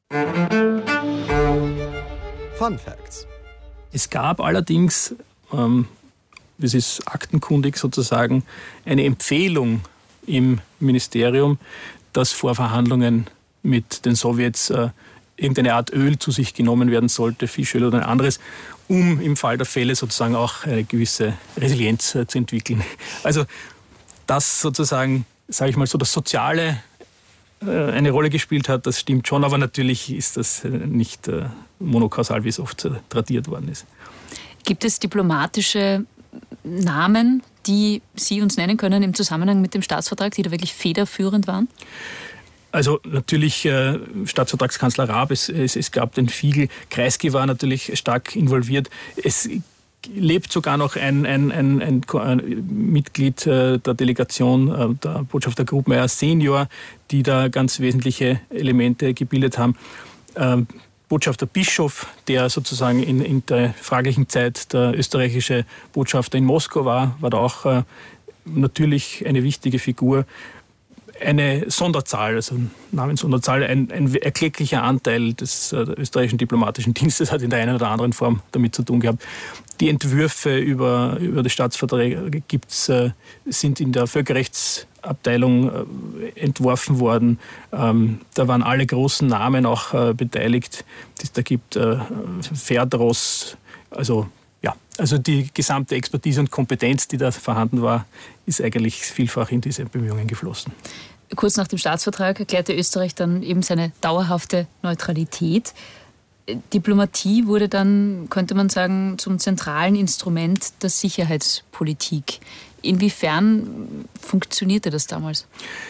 Fun Facts.
Es gab allerdings, ähm, das ist aktenkundig sozusagen, eine Empfehlung im Ministerium, dass vor Verhandlungen mit den Sowjets äh, irgendeine Art Öl zu sich genommen werden sollte, Fischöl oder ein anderes, um im Fall der Fälle sozusagen auch eine gewisse Resilienz äh, zu entwickeln. Also das sozusagen, sage ich mal so, das Soziale eine Rolle gespielt hat, das stimmt schon, aber natürlich ist das nicht äh, monokausal, wie es oft äh, tradiert worden ist.
Gibt es diplomatische Namen, die Sie uns nennen können im Zusammenhang mit dem Staatsvertrag, die da wirklich federführend waren?
Also natürlich äh, Staatsvertragskanzler Raab, es, es, es gab den Fiegel, Kreisky war natürlich stark involviert. Es lebt sogar noch ein, ein, ein, ein, ein Mitglied der Delegation, der Botschafter Grubmeier Senior, die da ganz wesentliche Elemente gebildet haben. Ähm, Botschafter Bischof, der sozusagen in, in der fraglichen Zeit der österreichische Botschafter in Moskau war, war da auch äh, natürlich eine wichtige Figur. Eine Sonderzahl, also Namenssonderzahl, ein, ein erklecklicher Anteil des äh, österreichischen diplomatischen Dienstes hat in der einen oder anderen Form damit zu tun gehabt. Die Entwürfe über, über die Staatsverträge gibt's, äh, sind in der Völkerrechtsabteilung äh, entworfen worden. Ähm, da waren alle großen Namen auch äh, beteiligt. Das, da gibt äh, Ferdros, also ja, also die gesamte Expertise und Kompetenz, die da vorhanden war, ist eigentlich vielfach in diese Bemühungen geflossen.
Kurz nach dem Staatsvertrag erklärte Österreich dann eben seine dauerhafte Neutralität. Diplomatie wurde dann, könnte man sagen, zum zentralen Instrument der Sicherheitspolitik. Inwiefern funktionierte das damals?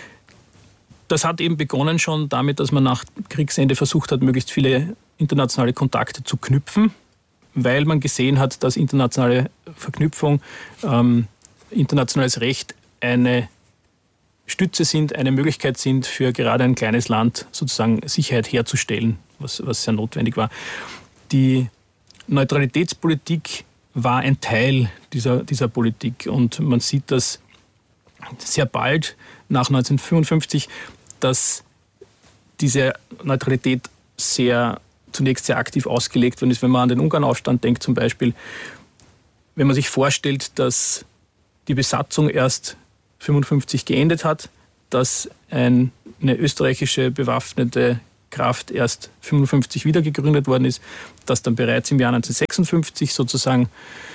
Das hat eben begonnen schon damit, dass man nach Kriegsende versucht hat, möglichst viele internationale Kontakte zu knüpfen, weil man gesehen hat, dass internationale Verknüpfung, ähm, internationales Recht eine Stütze sind, eine Möglichkeit sind, für gerade ein kleines Land sozusagen Sicherheit herzustellen, was, was sehr notwendig war. Die Neutralitätspolitik war ein Teil dieser, dieser Politik und man sieht das sehr bald nach neunzehnhundertfünfundfünfzig, dass diese Neutralität sehr, zunächst sehr aktiv ausgelegt worden ist. Wenn man an den Ungarnaufstand denkt zum Beispiel, wenn man sich vorstellt, dass die Besatzung erst neunzehnhundertfünfundfünfzig geendet hat, dass ein, eine österreichische bewaffnete Kraft erst neunzehnhundertfünfundfünfzig wieder gegründet worden ist, dass dann bereits im Jahr neunzehnhundertsechsundfünfzig sozusagen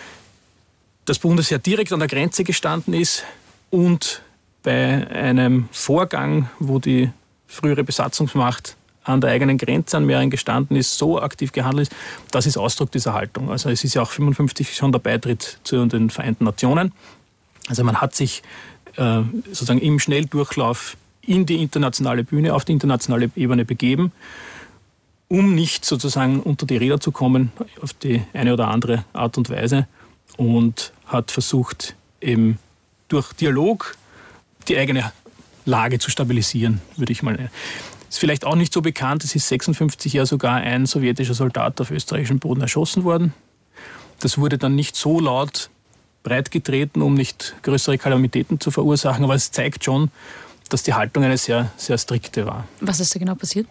das Bundesheer direkt an der Grenze gestanden ist und bei einem Vorgang, wo die frühere Besatzungsmacht an der eigenen Grenze an mehreren gestanden ist, so aktiv gehandelt ist, das ist Ausdruck dieser Haltung. Also es ist ja auch fünfundfünfzig schon der Beitritt zu den Vereinten Nationen. Also man hat sich äh, sozusagen im Schnelldurchlauf in die internationale Bühne, auf die internationale Ebene begeben, um nicht sozusagen unter die Räder zu kommen, auf die eine oder andere Art und Weise, und hat versucht, eben durch Dialog die eigene Lage zu stabilisieren, würde ich mal nennen. Ist vielleicht auch nicht so bekannt, es ist sechsundfünfzig ja sogar ein sowjetischer Soldat auf österreichischem Boden erschossen worden. Das wurde dann nicht so laut breitgetreten, um nicht größere Kalamitäten zu verursachen, aber es zeigt schon, dass die Haltung eine sehr, sehr strikte war.
Was ist da genau passiert?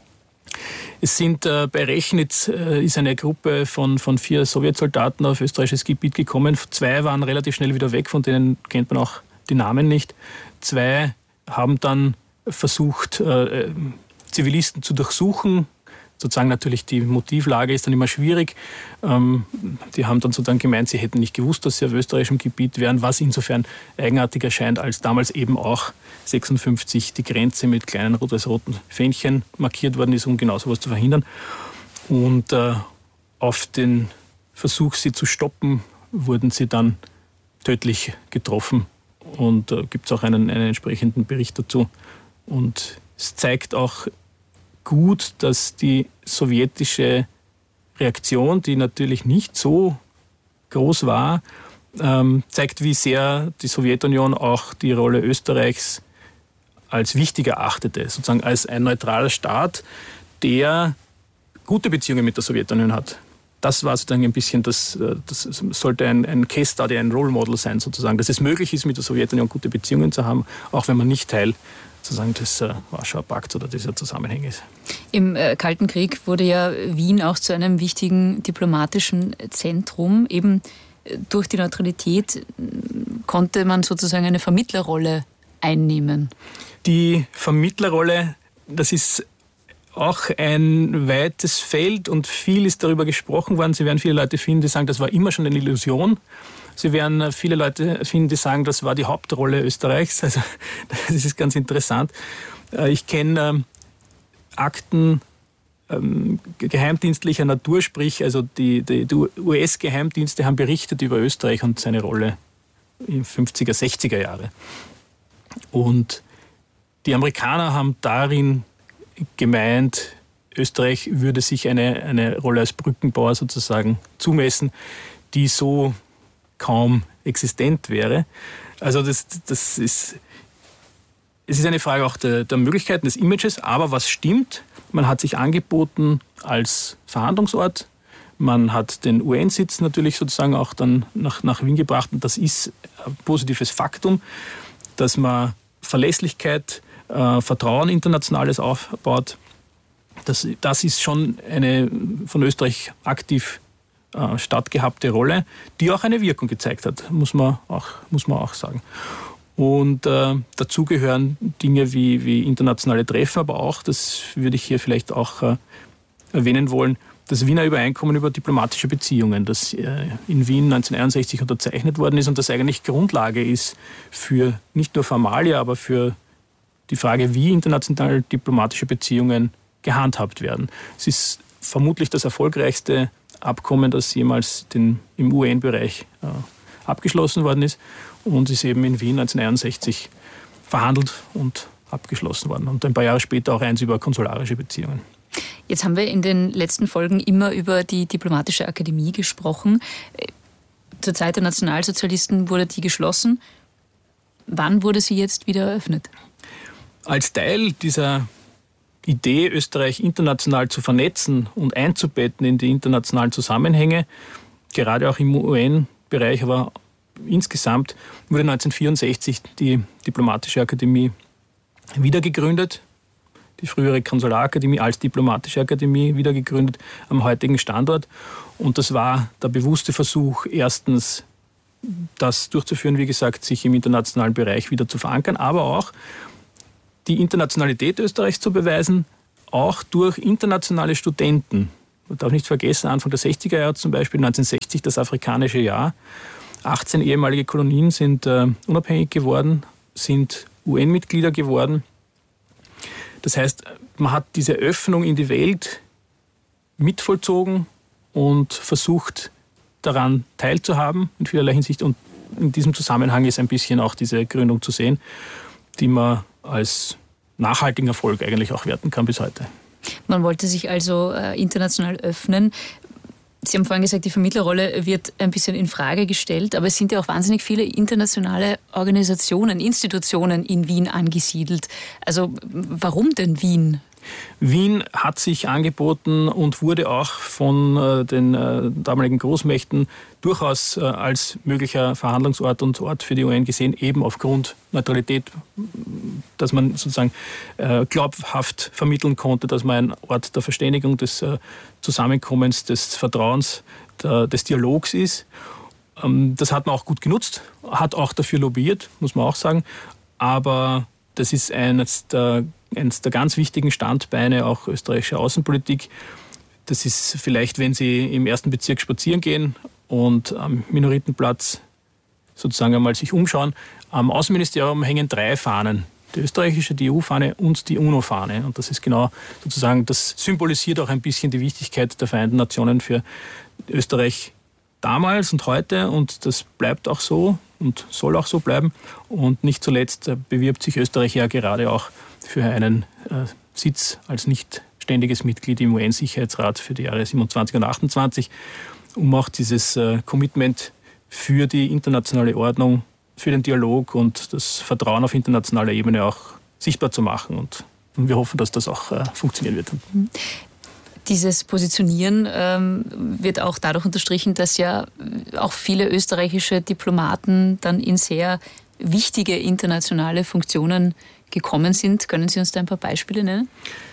Es sind äh, bei Rechnitz äh, ist eine Gruppe von, von vier Sowjetsoldaten auf österreichisches Gebiet gekommen. Zwei waren relativ schnell wieder weg, von denen kennt man auch die Namen nicht. Zwei haben dann versucht, äh, Zivilisten zu durchsuchen. Sozusagen natürlich die Motivlage ist dann immer schwierig. Ähm, die haben dann sozusagen gemeint, sie hätten nicht gewusst, dass sie auf österreichischem Gebiet wären, was insofern eigenartig erscheint, als damals eben auch sechsundfünfzig die Grenze mit kleinen rot-weiß-roten Fähnchen markiert worden ist, um genau sowas zu verhindern. Und äh, auf den Versuch, sie zu stoppen, wurden sie dann tödlich getroffen. Und da äh, gibt es auch einen, einen entsprechenden Bericht dazu. Und es zeigt auch gut, dass die sowjetische Reaktion, die natürlich nicht so groß war, ähm, zeigt, wie sehr die Sowjetunion auch die Rolle Österreichs als wichtig erachtete, sozusagen als ein neutraler Staat, der gute Beziehungen mit der Sowjetunion hat. Das war sozusagen ein bisschen, das, das sollte ein, ein Case Study, ein Role Model sein sozusagen, dass es möglich ist, mit der Sowjetunion gute Beziehungen zu haben, auch wenn man nicht Teil sozusagen des äh, Warschauer Pakts oder dieser Zusammenhänge ist.
Im äh, Kalten Krieg wurde ja Wien auch zu einem wichtigen diplomatischen Zentrum. Eben äh, durch die Neutralität äh, konnte man sozusagen eine Vermittlerrolle einnehmen.
Die Vermittlerrolle, das ist auch ein weites Feld und viel ist darüber gesprochen worden. Sie werden viele Leute finden, die sagen, das war immer schon eine Illusion. Sie werden viele Leute finden, die sagen, das war die Hauptrolle Österreichs. Also das ist ganz interessant. Ich kenne Akten ähm, geheimdienstlicher Natur, sprich, also die, die, die U S-Geheimdienste haben berichtet über Österreich und seine Rolle in fünfziger, sechziger Jahre. Und die Amerikaner haben darin gemeint, Österreich würde sich eine, eine Rolle als Brückenbauer sozusagen zumessen, die so kaum existent wäre. Also das, das ist, es ist eine Frage auch der, der Möglichkeiten des Images, aber was stimmt, man hat sich angeboten als Verhandlungsort, man hat den U N-Sitz natürlich sozusagen auch dann nach, nach Wien gebracht und das ist ein positives Faktum, dass man Verlässlichkeit, äh, Vertrauen internationales aufbaut. Das, das ist schon eine von Österreich aktiv äh, stattgehabte Rolle, die auch eine Wirkung gezeigt hat, muss man auch, muss man auch sagen. Und äh, dazu gehören Dinge wie, wie internationale Treffen, aber auch, das würde ich hier vielleicht auch äh, erwähnen wollen, das Wiener Übereinkommen über diplomatische Beziehungen, das äh, in Wien neunzehnhunderteinundsechzig unterzeichnet worden ist und das eigentlich Grundlage ist für nicht nur Formalia, aber für die Frage, wie internationale diplomatische Beziehungen gehandhabt werden. Es ist vermutlich das erfolgreichste Abkommen, das jemals den, im U N-Bereich äh, abgeschlossen worden ist und ist eben in Wien neunzehnhunderteinundsechzig verhandelt und abgeschlossen worden. Und ein paar Jahre später auch eins über konsularische Beziehungen.
Jetzt haben wir in den letzten Folgen immer über die Diplomatische Akademie gesprochen. Zur Zeit der Nationalsozialisten wurde die geschlossen. Wann wurde sie jetzt wieder eröffnet?
Als Teil dieser Idee, Österreich international zu vernetzen und einzubetten in die internationalen Zusammenhänge, gerade auch im U N-Bereich, aber insgesamt wurde neunzehnhundertvierundsechzig die Diplomatische Akademie wiedergegründet, die frühere Konsularakademie als Diplomatische Akademie wiedergegründet am heutigen Standort. Und das war der bewusste Versuch, erstens das durchzuführen, wie gesagt, sich im internationalen Bereich wieder zu verankern, aber auch die Internationalität Österreichs zu beweisen, auch durch internationale Studenten. Man darf nicht vergessen, Anfang der sechziger Jahre zum Beispiel, neunzehnhundertsechzig, das afrikanische Jahr. achtzehn ehemalige Kolonien sind äh, unabhängig geworden, sind U N-Mitglieder geworden. Das heißt, man hat diese Öffnung in die Welt mitvollzogen und versucht, daran teilzuhaben in vielerlei Hinsicht. Und in diesem Zusammenhang ist ein bisschen auch diese Gründung zu sehen, die man als nachhaltigen Erfolg eigentlich auch werten kann bis heute.
Man wollte sich also äh, international öffnen. Sie haben vorhin gesagt, die Vermittlerrolle wird ein bisschen in Frage gestellt, aber es sind ja auch wahnsinnig viele internationale Organisationen, Institutionen in Wien angesiedelt. Also warum denn Wien?
Wien hat sich angeboten und wurde auch von äh, den äh, damaligen Großmächten durchaus äh, als möglicher Verhandlungsort und Ort für die U N gesehen, eben aufgrund Neutralität, dass man sozusagen äh, glaubhaft vermitteln konnte, dass man ein Ort der Verständigung, des äh, Zusammenkommens, des Vertrauens, der, des Dialogs ist. Ähm, das hat man auch gut genutzt, hat auch dafür lobbyiert, muss man auch sagen, aber das ist eines der, eines der ganz wichtigen Standbeine auch österreichischer Außenpolitik. Das ist vielleicht, wenn Sie im ersten Bezirk spazieren gehen und am Minoritenplatz sozusagen einmal sich umschauen. Am Außenministerium hängen drei Fahnen. Die österreichische, die E U-Fahne und die UNO-Fahne. Und das ist genau sozusagen, das symbolisiert auch ein bisschen die Wichtigkeit der Vereinten Nationen für Österreich damals und heute. Und das bleibt auch so und soll auch so bleiben. Und nicht zuletzt bewirbt sich Österreich ja gerade auch für einen äh, Sitz als nicht ständiges Mitglied im U N-Sicherheitsrat für die Jahre siebenundzwanzig und achtundzwanzig, um auch dieses äh, Commitment für die internationale Ordnung, für den Dialog und das Vertrauen auf internationaler Ebene auch sichtbar zu machen. Und, und wir hoffen, dass das auch äh, funktionieren wird.
Dieses Positionieren ähm, wird auch dadurch unterstrichen, dass ja auch viele österreichische Diplomaten dann in sehr wichtige internationale Funktionen gekommen sind. Können Sie uns da ein paar Beispiele nennen?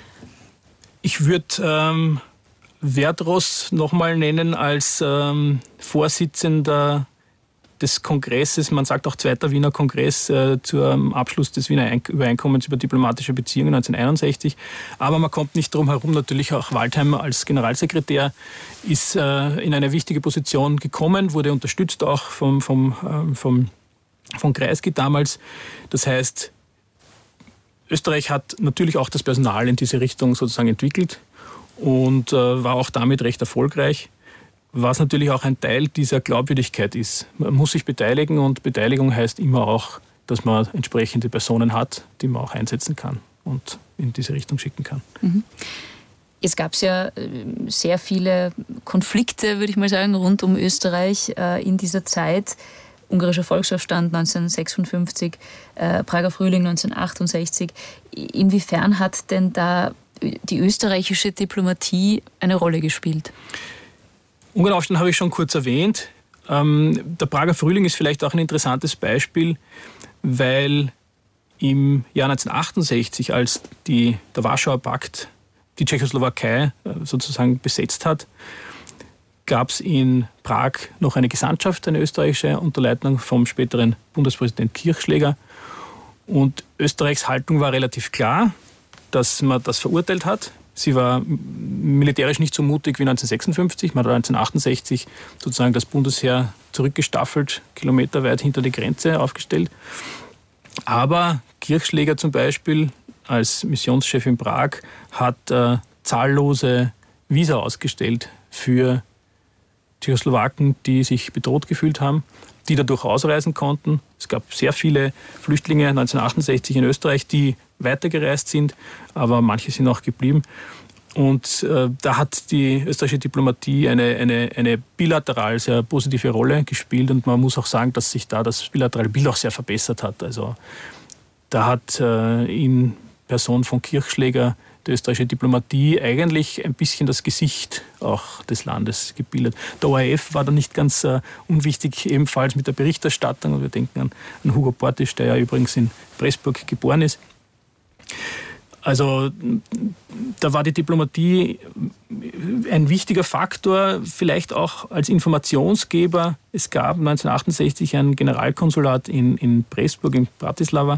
Ich würde ähm, Werdros nochmal nennen als ähm, Vorsitzender des Kongresses, man sagt auch Zweiter Wiener Kongress äh, zum Abschluss des Wiener Übereinkommens über diplomatische Beziehungen neunzehnhunderteinundsechzig. Aber man kommt nicht drum herum, natürlich auch Waldheim als Generalsekretär ist äh, in eine wichtige Position gekommen, wurde unterstützt auch vom, vom, äh, vom, vom Kreisky damals. Das heißt, Österreich hat natürlich auch das Personal in diese Richtung sozusagen entwickelt und äh, war auch damit recht erfolgreich. Was natürlich auch ein Teil dieser Glaubwürdigkeit ist. Man muss sich beteiligen und Beteiligung heißt immer auch, dass man entsprechende Personen hat, die man auch einsetzen kann und in diese Richtung schicken kann.
Mhm. Jetzt gab es ja sehr viele Konflikte, würde ich mal sagen, rund um Österreich äh, in dieser Zeit. Ungarischer Volksaufstand neunzehnhundertsechsundfünfzig, äh, Prager Frühling neunzehnhundertachtundsechzig. Inwiefern hat denn da die österreichische Diplomatie eine Rolle gespielt?
Ungarn-Aufstand habe ich schon kurz erwähnt. Ähm, der Prager Frühling ist vielleicht auch ein interessantes Beispiel, weil im Jahr neunzehnhundertachtundsechzig, als die, der Warschauer Pakt die Tschechoslowakei äh, sozusagen besetzt hat, gab es in Prag noch eine Gesandtschaft, eine österreichische, unter Leitung vom späteren Bundespräsident Kirchschläger. Und Österreichs Haltung war relativ klar, dass man das verurteilt hat. Sie war militärisch nicht so mutig wie neunzehnhundertsechsundfünfzig. Man hat neunzehnhundertachtundsechzig sozusagen das Bundesheer zurückgestaffelt, kilometerweit hinter die Grenze aufgestellt. Aber Kirchschläger zum Beispiel als Missionschef in Prag hat äh, zahllose Visa ausgestellt für Tschechoslowaken, die sich bedroht gefühlt haben, die dadurch ausreisen konnten. Es gab sehr viele Flüchtlinge neunzehnhundertachtundsechzig in Österreich, die weitergereist sind, aber manche sind auch geblieben. Und äh, da hat die österreichische Diplomatie eine, eine, eine bilateral sehr positive Rolle gespielt und man muss auch sagen, dass sich da das bilaterale Bild auch sehr verbessert hat. Also da hat äh, in Person von Kirchschläger die österreichische Diplomatie eigentlich ein bisschen das Gesicht auch des Landes gebildet. Der O R F war da nicht ganz äh, unwichtig, ebenfalls mit der Berichterstattung. Und wir denken an, an Hugo Portisch, der ja übrigens in Pressburg geboren ist. Also da war die Diplomatie ein wichtiger Faktor, vielleicht auch als Informationsgeber. Es gab neunzehnhundertachtundsechzig ein Generalkonsulat in, in Pressburg, in Bratislava.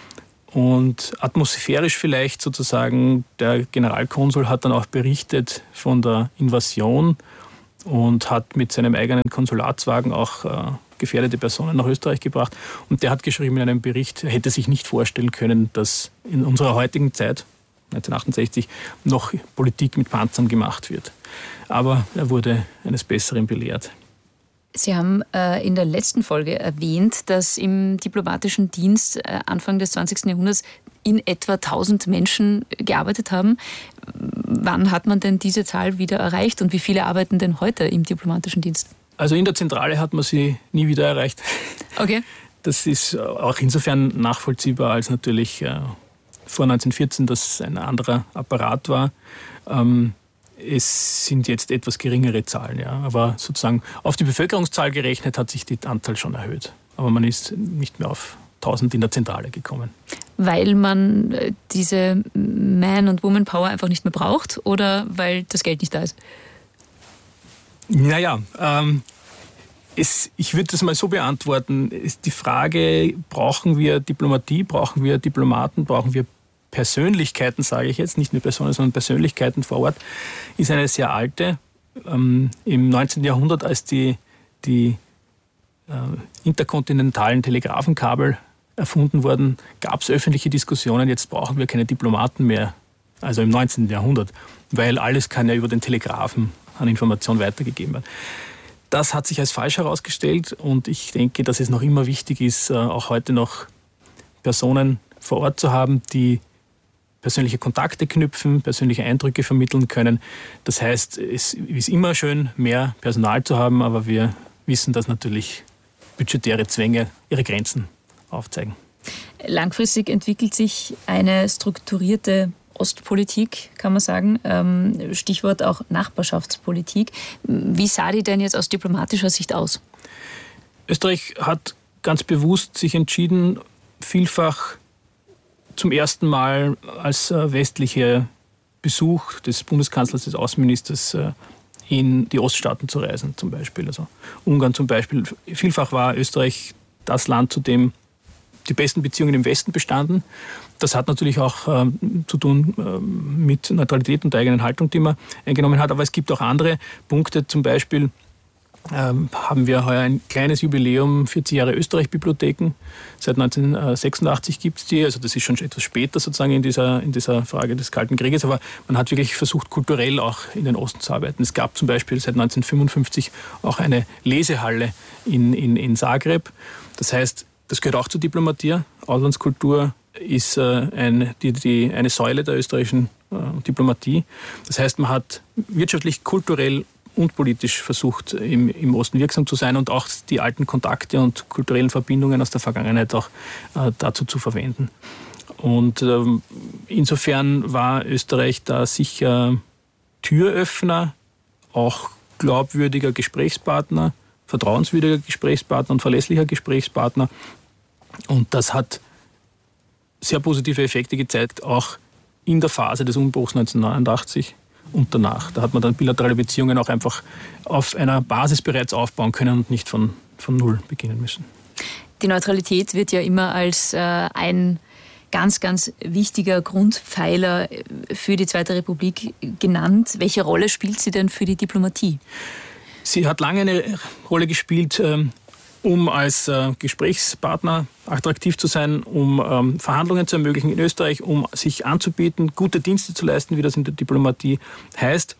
Und atmosphärisch vielleicht sozusagen, der Generalkonsul hat dann auch berichtet von der Invasion und hat mit seinem eigenen Konsulatswagen auch äh, gefährdete Personen nach Österreich gebracht. Und der hat geschrieben in einem Bericht, er hätte sich nicht vorstellen können, dass in unserer heutigen Zeit, neunzehnhundertachtundsechzig, noch Politik mit Panzern gemacht wird. Aber er wurde eines Besseren belehrt.
Sie haben äh, in der letzten Folge erwähnt, dass im diplomatischen Dienst äh, Anfang des zwanzigsten Jahrhunderts in etwa tausend Menschen gearbeitet haben. Wann hat man denn diese Zahl wieder erreicht und wie viele arbeiten denn heute im diplomatischen Dienst?
Also in der Zentrale hat man sie nie wieder erreicht.
Okay.
Das ist auch insofern nachvollziehbar, als natürlich äh, vor neunzehnhundertvierzehn das ein anderer Apparat war. Ähm, Es sind jetzt etwas geringere Zahlen, ja. Aber sozusagen auf die Bevölkerungszahl gerechnet hat sich die Anzahl schon erhöht. Aber man ist nicht mehr auf tausend in der Zentrale gekommen.
Weil man diese Man- und Woman-Power einfach nicht mehr braucht oder weil das Geld nicht da ist?
Naja, ähm, es, ich würde das mal so beantworten. Ist die Frage, brauchen wir Diplomatie, brauchen wir Diplomaten, brauchen wir Persönlichkeiten, sage ich jetzt, nicht nur Personen, sondern Persönlichkeiten vor Ort, ist eine sehr alte. Ähm, Im neunzehnten Jahrhundert, als die, die äh, interkontinentalen Telegrafenkabel erfunden wurden, gab es öffentliche Diskussionen, jetzt brauchen wir keine Diplomaten mehr, also im neunzehnten Jahrhundert, weil alles kann ja über den Telegrafen an Information weitergegeben werden. Das hat sich als falsch herausgestellt und ich denke, dass es noch immer wichtig ist, äh, auch heute noch Personen vor Ort zu haben, die persönliche Kontakte knüpfen, persönliche Eindrücke vermitteln können. Das heißt, es ist immer schön, mehr Personal zu haben, aber wir wissen, dass natürlich budgetäre Zwänge ihre Grenzen aufzeigen.
Langfristig entwickelt sich eine strukturierte Ostpolitik, kann man sagen. Stichwort auch Nachbarschaftspolitik. Wie sah die denn jetzt aus diplomatischer Sicht aus?
Österreich hat ganz bewusst sich entschieden, vielfach zum ersten Mal als äh, westlicher Besuch des Bundeskanzlers, des Außenministers äh, in die Oststaaten zu reisen, zum Beispiel. Also Ungarn zum Beispiel. Vielfach war Österreich das Land, zu dem die besten Beziehungen im Westen bestanden. Das hat natürlich auch ähm, zu tun ähm, mit Neutralität und der eigenen Haltung, die man eingenommen hat. Aber es gibt auch andere Punkte, zum Beispiel Ähm, haben wir heuer ein kleines Jubiläum, vierzig Jahre Österreich-Bibliotheken. Seit neunzehnhundertsechsundachtzig gibt es die, also das ist schon etwas später sozusagen in dieser, in dieser Frage des Kalten Krieges, aber man hat wirklich versucht, kulturell auch in den Osten zu arbeiten. Es gab zum Beispiel seit neunzehnhundertfünfundfünfzig auch eine Lesehalle in, in, in Zagreb. Das heißt, das gehört auch zur Diplomatie. Auslandskultur ist äh, ein, die, die, eine Säule der österreichischen äh, Diplomatie. Das heißt, man hat wirtschaftlich, kulturell und politisch versucht, im, im Osten wirksam zu sein und auch die alten Kontakte und kulturellen Verbindungen aus der Vergangenheit auch äh, dazu zu verwenden. Und ähm, insofern war Österreich da sicher Türöffner, auch glaubwürdiger Gesprächspartner, vertrauenswürdiger Gesprächspartner und verlässlicher Gesprächspartner. Und das hat sehr positive Effekte gezeigt, auch in der Phase des Umbruchs neunzehnhundertneunundachtzig. Und danach. Da hat man dann bilaterale Beziehungen auch einfach auf einer Basis bereits aufbauen können und nicht von, von Null beginnen müssen.
Die Neutralität wird ja immer als äh, ein ganz, ganz wichtiger Grundpfeiler für die Zweite Republik genannt. Welche Rolle spielt sie denn für die Diplomatie?
Sie hat lange eine Rolle gespielt, ähm, um als äh, Gesprächspartner attraktiv zu sein, um ähm, Verhandlungen zu ermöglichen in Österreich, um sich anzubieten, gute Dienste zu leisten, wie das in der Diplomatie heißt.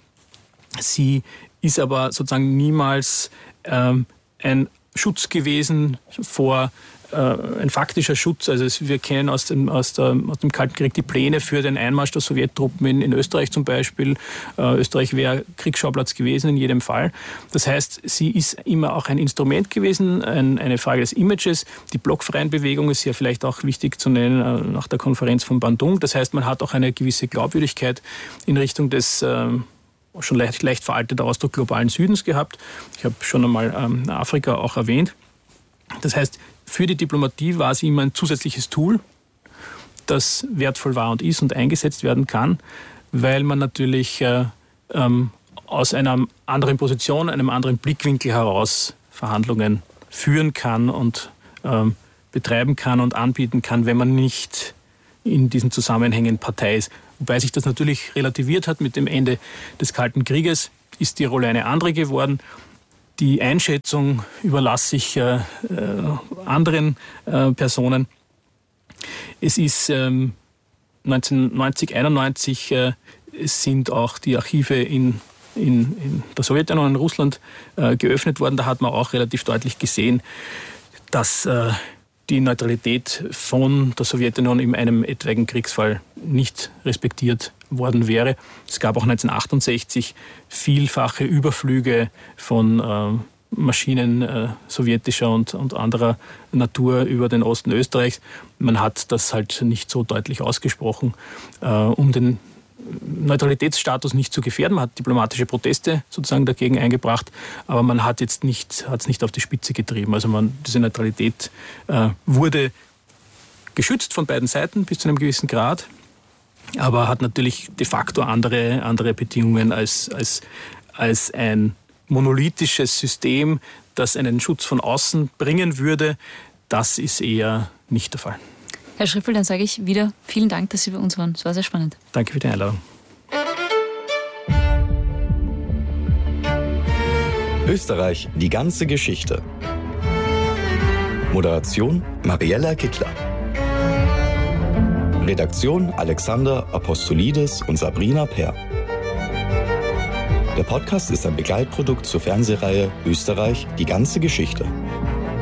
Sie ist aber sozusagen niemals ähm, ein Schutz gewesen vor ein faktischer Schutz. Also es, wir kennen aus dem, aus, der, aus dem Kalten Krieg die Pläne für den Einmarsch der Sowjettruppen in, in Österreich zum Beispiel. Äh, Österreich wäre Kriegsschauplatz gewesen in jedem Fall. Das heißt, sie ist immer auch ein Instrument gewesen, ein, eine Frage des Images. Die blockfreien Bewegung ist ja vielleicht auch wichtig zu nennen äh, nach der Konferenz von Bandung. Das heißt, man hat auch eine gewisse Glaubwürdigkeit in Richtung des äh, schon leicht, leicht veralteter Ausdruck globalen Südens gehabt. Ich habe schon einmal ähm, Afrika auch erwähnt. Das heißt, für die Diplomatie war sie immer ein zusätzliches Tool, das wertvoll war und ist und eingesetzt werden kann, weil man natürlich äh, ähm, aus einer anderen Position, einem anderen Blickwinkel heraus Verhandlungen führen kann und ähm, betreiben kann und anbieten kann, wenn man nicht in diesen Zusammenhängen Partei ist. Wobei sich das natürlich relativiert hat mit dem Ende des Kalten Krieges, ist die Rolle eine andere geworden. Die Einschätzung überlasse ich äh, äh, anderen äh, Personen. Es ist ähm, neunzehnhundertneunzig, einundneunzig äh, sind auch die Archive in, in, in der Sowjetunion und in Russland äh, geöffnet worden. Da hat man auch relativ deutlich gesehen, dass äh, die Neutralität von der Sowjetunion in einem etwaigen Kriegsfall nicht respektiert worden wäre. Es gab auch neunzehnhundertachtundsechzig vielfache Überflüge von äh, Maschinen äh, sowjetischer und, und anderer Natur über den Osten Österreichs. Man hat das halt nicht so deutlich ausgesprochen, äh, um den Neutralitätsstatus nicht zu gefährden. Man hat diplomatische Proteste sozusagen dagegen eingebracht, aber man hat jetzt nicht, hat es nicht auf die Spitze getrieben. Also man, diese Neutralität äh, wurde geschützt von beiden Seiten bis zu einem gewissen Grad, aber hat natürlich de facto andere, andere Bedingungen als, als, als ein monolithisches System, das einen Schutz von außen bringen würde. Das ist eher nicht der Fall.
Herr Schriffel, dann sage ich wieder vielen Dank, dass Sie bei uns waren. Es war sehr spannend.
Danke für die Einladung.
Österreich, die ganze Geschichte. Moderation Mariella Kittler. Redaktion Alexander Apostolidis und Sabrina Peer. Der Podcast ist ein Begleitprodukt zur Fernsehreihe Österreich, die ganze Geschichte.